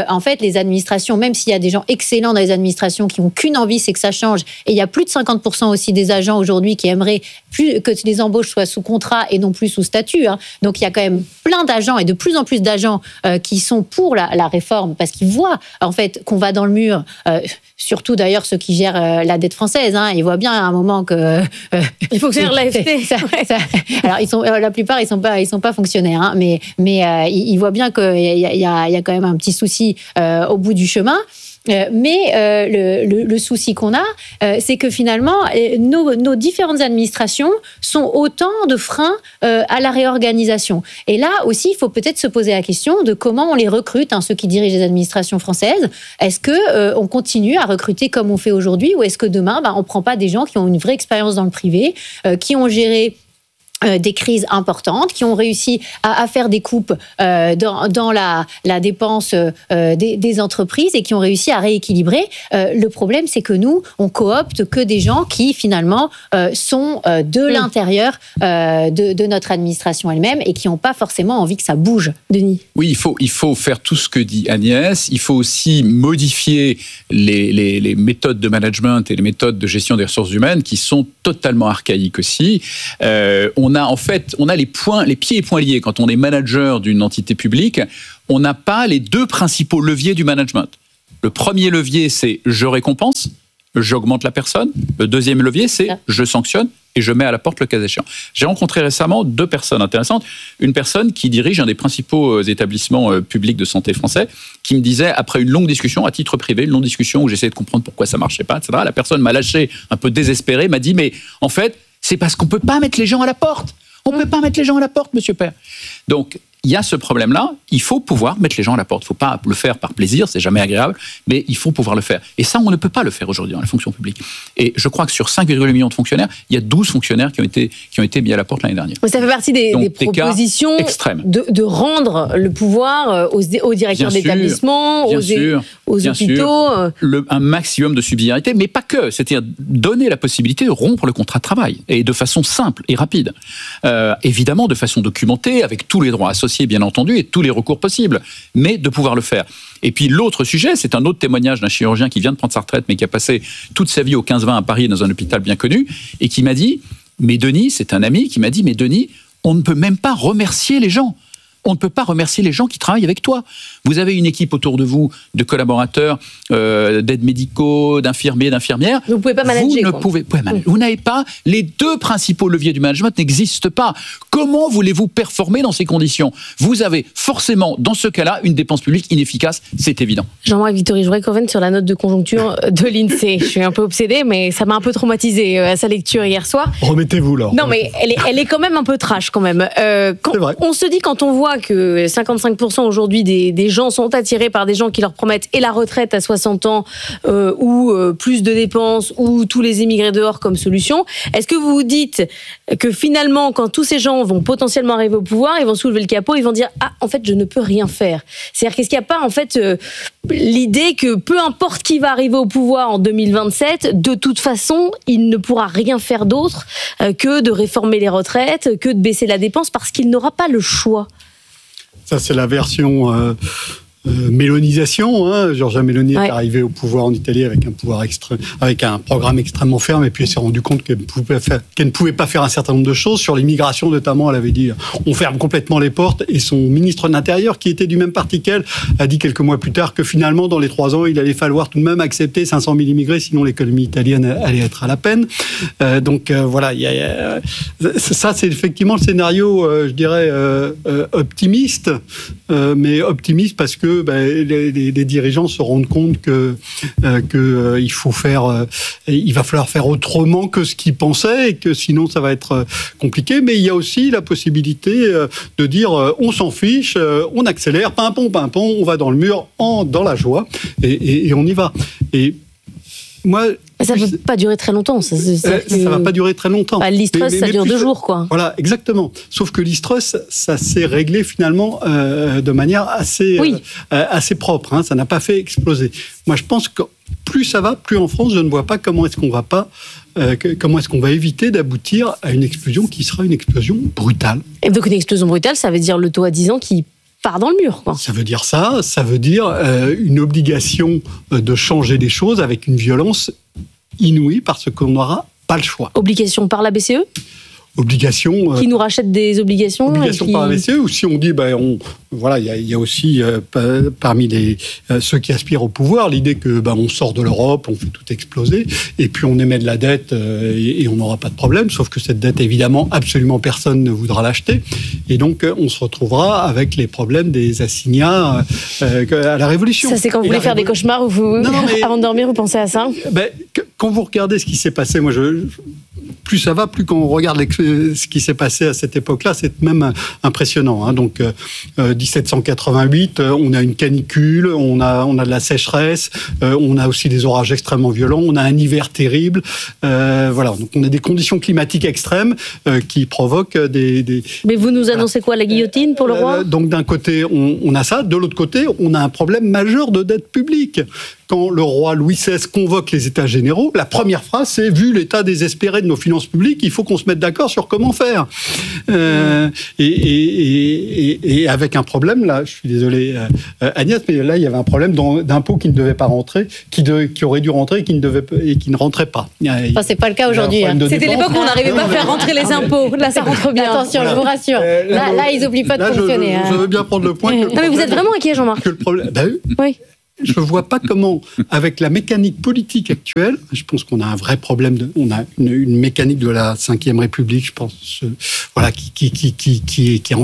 les administrations, même s'il y a des gens excellents dans les administrations qui n'ont qu'une envie, c'est que ça change. Et il y a plus de cinquante pour cent aussi des agents aujourd'hui qui aimeraient plus que les embauches soient sous contrat et non plus sous statut. Hein. Donc il y a quand même plein d'agents et de plus en plus d'agents euh, qui sont pour la, la réforme parce qu'ils voient en fait qu'on va dans le mur. Euh, surtout d'ailleurs ceux qui gèrent euh, la dette française. Hein. Ils voient bien à un moment que euh, il faut que c'est l'A F T. Ça, ça, alors ils sont euh, la plupart ils sont pas ils sont pas fonctionnaires. Hein, mais mais euh, ils, ils voient bien qu'il y a, il y, a, il y a quand même un petit souci euh, au bout du chemin. Euh, mais euh, le, le, le souci qu'on a, euh, c'est que finalement, euh, nos, nos différentes administrations sont autant de freins euh, à la réorganisation. Et là aussi, il faut peut-être se poser la question de comment on les recrute, hein, ceux qui dirigent les administrations françaises. Est-ce que euh, on continue à recruter comme on fait aujourd'hui, ou est-ce que demain, bah, on prend pas des gens qui ont une vraie expérience dans le privé, euh, qui ont géré Euh, des crises importantes, qui ont réussi à, à faire des coupes euh, dans, dans la, la dépense euh, des, des entreprises et qui ont réussi à rééquilibrer. Euh, le problème, c'est que nous, on coopte que des gens qui, finalement, euh, sont euh, de mmh. l'intérieur euh, de, de notre administration elle-même et qui n'ont pas forcément envie que ça bouge. Denis ? Oui, il faut, il faut faire tout ce que dit Agnès. Il faut aussi modifier les, les, les méthodes de management et les méthodes de gestion des ressources humaines qui sont totalement archaïques aussi. Euh, on a en fait, on a les points, les pieds et poings liés quand on est manager d'une entité publique. On n'a pas les deux principaux leviers du management. Le premier levier, c'est je récompense, j'augmente la personne. Le deuxième levier, c'est je sanctionne et je mets à la porte le cas échéant. J'ai rencontré récemment deux personnes intéressantes. Une personne qui dirige un des principaux établissements publics de santé français, qui me disait, après une longue discussion, à titre privé, une longue discussion où j'essayais de comprendre pourquoi ça marchait pas, et cetera. La personne m'a lâché un peu désespéré, m'a dit, mais en fait, c'est parce qu'on ne peut pas mettre les gens à la porte. On ne peut pas mettre les gens à la porte, monsieur Père. Donc, il y a ce problème-là. Il faut pouvoir mettre les gens à la porte. Il ne faut pas le faire par plaisir, c'est jamais agréable, mais il faut pouvoir le faire. Et ça, on ne peut pas le faire aujourd'hui dans la fonction publique. Et je crois que sur cinq virgule huit millions de fonctionnaires, il y a douze fonctionnaires qui ont été, qui ont été mis à la porte l'année dernière. Ça fait partie des, Donc, des des propositions de, de rendre le pouvoir aux, aux directeurs bien d'établissement, sûr, aux, sûr, aux bien hôpitaux. Sûr, le, un maximum de subsidiarité, mais pas que. C'est-à-dire donner la possibilité de rompre le contrat de travail, et de façon simple et rapide. Euh, évidemment, de façon documentée, avec tous les droits associés, bien entendu, et tous les recours possibles, mais de pouvoir le faire. Et puis l'autre sujet, c'est un autre témoignage d'un chirurgien qui vient de prendre sa retraite, mais qui a passé toute sa vie au quinze vingt à Paris, dans un hôpital bien connu, et qui m'a dit, mais Denis, c'est un ami qui m'a dit, mais Denis, on ne peut même pas remercier les gens. On ne peut pas remercier les gens qui travaillent avec toi. Vous avez une équipe autour de vous de collaborateurs, euh, d'aides médicaux, d'infirmiers, d'infirmières. Vous ne pouvez pas manager. Vous ne quoi. pouvez, pouvez manager. Vous n'avez pas, les deux principaux leviers du management n'existent pas. Comment voulez-vous performer dans ces conditions ? Vous avez forcément, dans ce cas-là, une dépense publique inefficace, c'est évident. Jean-Marc Vittori, je voudrais qu'on revienne sur la note de conjoncture de l'INSEE. Je suis un peu obsédée, mais ça m'a un peu traumatisée à sa lecture hier soir. Remettez-vous là. Non, mais elle est, elle est quand même un peu trash quand même. Euh, quand, c'est vrai. On se dit, quand on voit que cinquante-cinq pour cent aujourd'hui des, des gens sont attirés par des gens qui leur promettent et la retraite à soixante ans euh, ou euh, plus de dépenses ou tous les émigrés dehors comme solution, est-ce que vous vous dites que finalement, quand tous ces gens vont potentiellement arriver au pouvoir, ils vont soulever le capot, ils vont dire « Ah, en fait, je ne peux rien faire ». C'est-à-dire qu'est-ce qu'il n'y a pas en fait euh, l'idée que peu importe qui va arriver au pouvoir en deux mille vingt-sept, de toute façon, il ne pourra rien faire d'autre euh, que de réformer les retraites, que de baisser la dépense parce qu'il n'aura pas le choix. Ça, c'est la version euh, euh, mélonisation. Hein. Giorgia Meloni ouais. est arrivée au pouvoir en Italie avec un pouvoir extrême, avec un programme extrêmement ferme, et puis elle s'est rendue compte qu'elle, pouvait faire, qu'elle ne pouvait pas faire un certain nombre de choses. Sur l'immigration, notamment, elle avait dit on ferme complètement les portes. Et son ministre de l'Intérieur, qui était du même parti qu'elle, a dit quelques mois plus tard que finalement, dans les trois ans, il allait falloir tout de même accepter cinq cent mille immigrés, sinon l'économie italienne allait être à la peine. Euh, donc euh, voilà, y a, y a, ça, c'est effectivement le scénario, euh, je dirais, euh, euh, optimiste, euh, mais optimiste parce que ben, les, les, les dirigeants se rendent compte que, euh, que euh, il faut faire, euh, il va falloir faire autrement que ce qu'ils pensaient et que sinon ça va être euh, compliqué. Mais il y a aussi la possibilité euh, de dire euh, on s'en fiche, euh, on accélère, pimpon, pimpon, on va dans le mur, en, dans la joie et, et, et on y va. Et moi, ça ne peut pas durer très longtemps. Ça ne que... va pas durer très longtemps. Bah, l'Istrus, ça dure deux jours, quoi. Voilà, exactement. Sauf que l'Istrus, ça s'est réglé finalement euh, de manière assez, oui. euh, assez propre. Hein. Ça n'a pas fait exploser. Moi, je pense que plus ça va, plus en France, je ne vois pas comment est-ce qu'on va pas, euh, que, comment est-ce qu'on va éviter d'aboutir à une explosion qui sera une explosion brutale. Et donc une explosion brutale, ça veut dire le taux à dix ans qui part dans le mur, quoi. Ça veut dire ça, ça veut dire euh, une obligation de changer les choses avec une violence inouïe parce qu'on n'aura pas le choix. Obligation par la B C E ? Obligation. Qui nous rachète des obligations. Obligation qui... par la B C E, ou si on dit, ben, on, voilà, il y a, y a aussi euh, parmi les, euh, ceux qui aspirent au pouvoir l'idée que ben, on sort de l'Europe, on fait tout exploser, et puis on émet de la dette euh, et, et on n'aura pas de problème, sauf que cette dette, évidemment, absolument personne ne voudra l'acheter, et donc euh, on se retrouvera avec les problèmes des assignats euh, à la Révolution. Ça, c'est quand vous et voulez faire révo... des cauchemars, ou vous, non, non, mais... avant de dormir, vous pensez à ça ? Ben, quand vous regardez ce qui s'est passé, moi je... plus ça va, plus quand on regarde ce qui s'est passé à cette époque-là, c'est même impressionnant. Hein. Donc, euh, dix-sept cent quatre-vingt-huit, on a une canicule, on a, on a de la sécheresse, euh, on a aussi des orages extrêmement violents, on a un hiver terrible. Euh, voilà, donc on a des conditions climatiques extrêmes euh, qui provoquent des, des... Mais vous nous annoncez quoi, la guillotine pour le roi ? euh, Donc, d'un côté, on, on a ça. De l'autre côté, on a un problème majeur de dette publique. Quand le roi Louis seize convoque les États généraux, la première phrase, c'est « Vu l'état désespéré de nos finances publiques, il faut qu'on se mette d'accord sur comment faire. Euh, » et, et, et, et avec un problème, là, je suis désolé euh, Agnès, mais là, il y avait un problème d'impôts qui ne devaient pas rentrer, qui, de, qui auraient dû rentrer et qui ne, devaient, et qui ne rentraient pas. Enfin, c'est pas le cas aujourd'hui. Hein. C'était l'époque où on n'arrivait pas à faire rentrer les impôts. Là, ça rentre bien. Attention, voilà. Je vous rassure. Euh, là, là, là, ils n'oublient pas de là, fonctionner. Je, hein. je veux bien prendre le point. Que le non, mais vous êtes vraiment inquiet, Jean-Marc. Que le problème, ben, oui. Je ne vois pas comment, avec la mécanique politique actuelle, je pense qu'on a un vrai problème, de, on a une, une mécanique de la cinquième République, je pense, euh, voilà, qui, qui, qui, qui, qui est, qui est en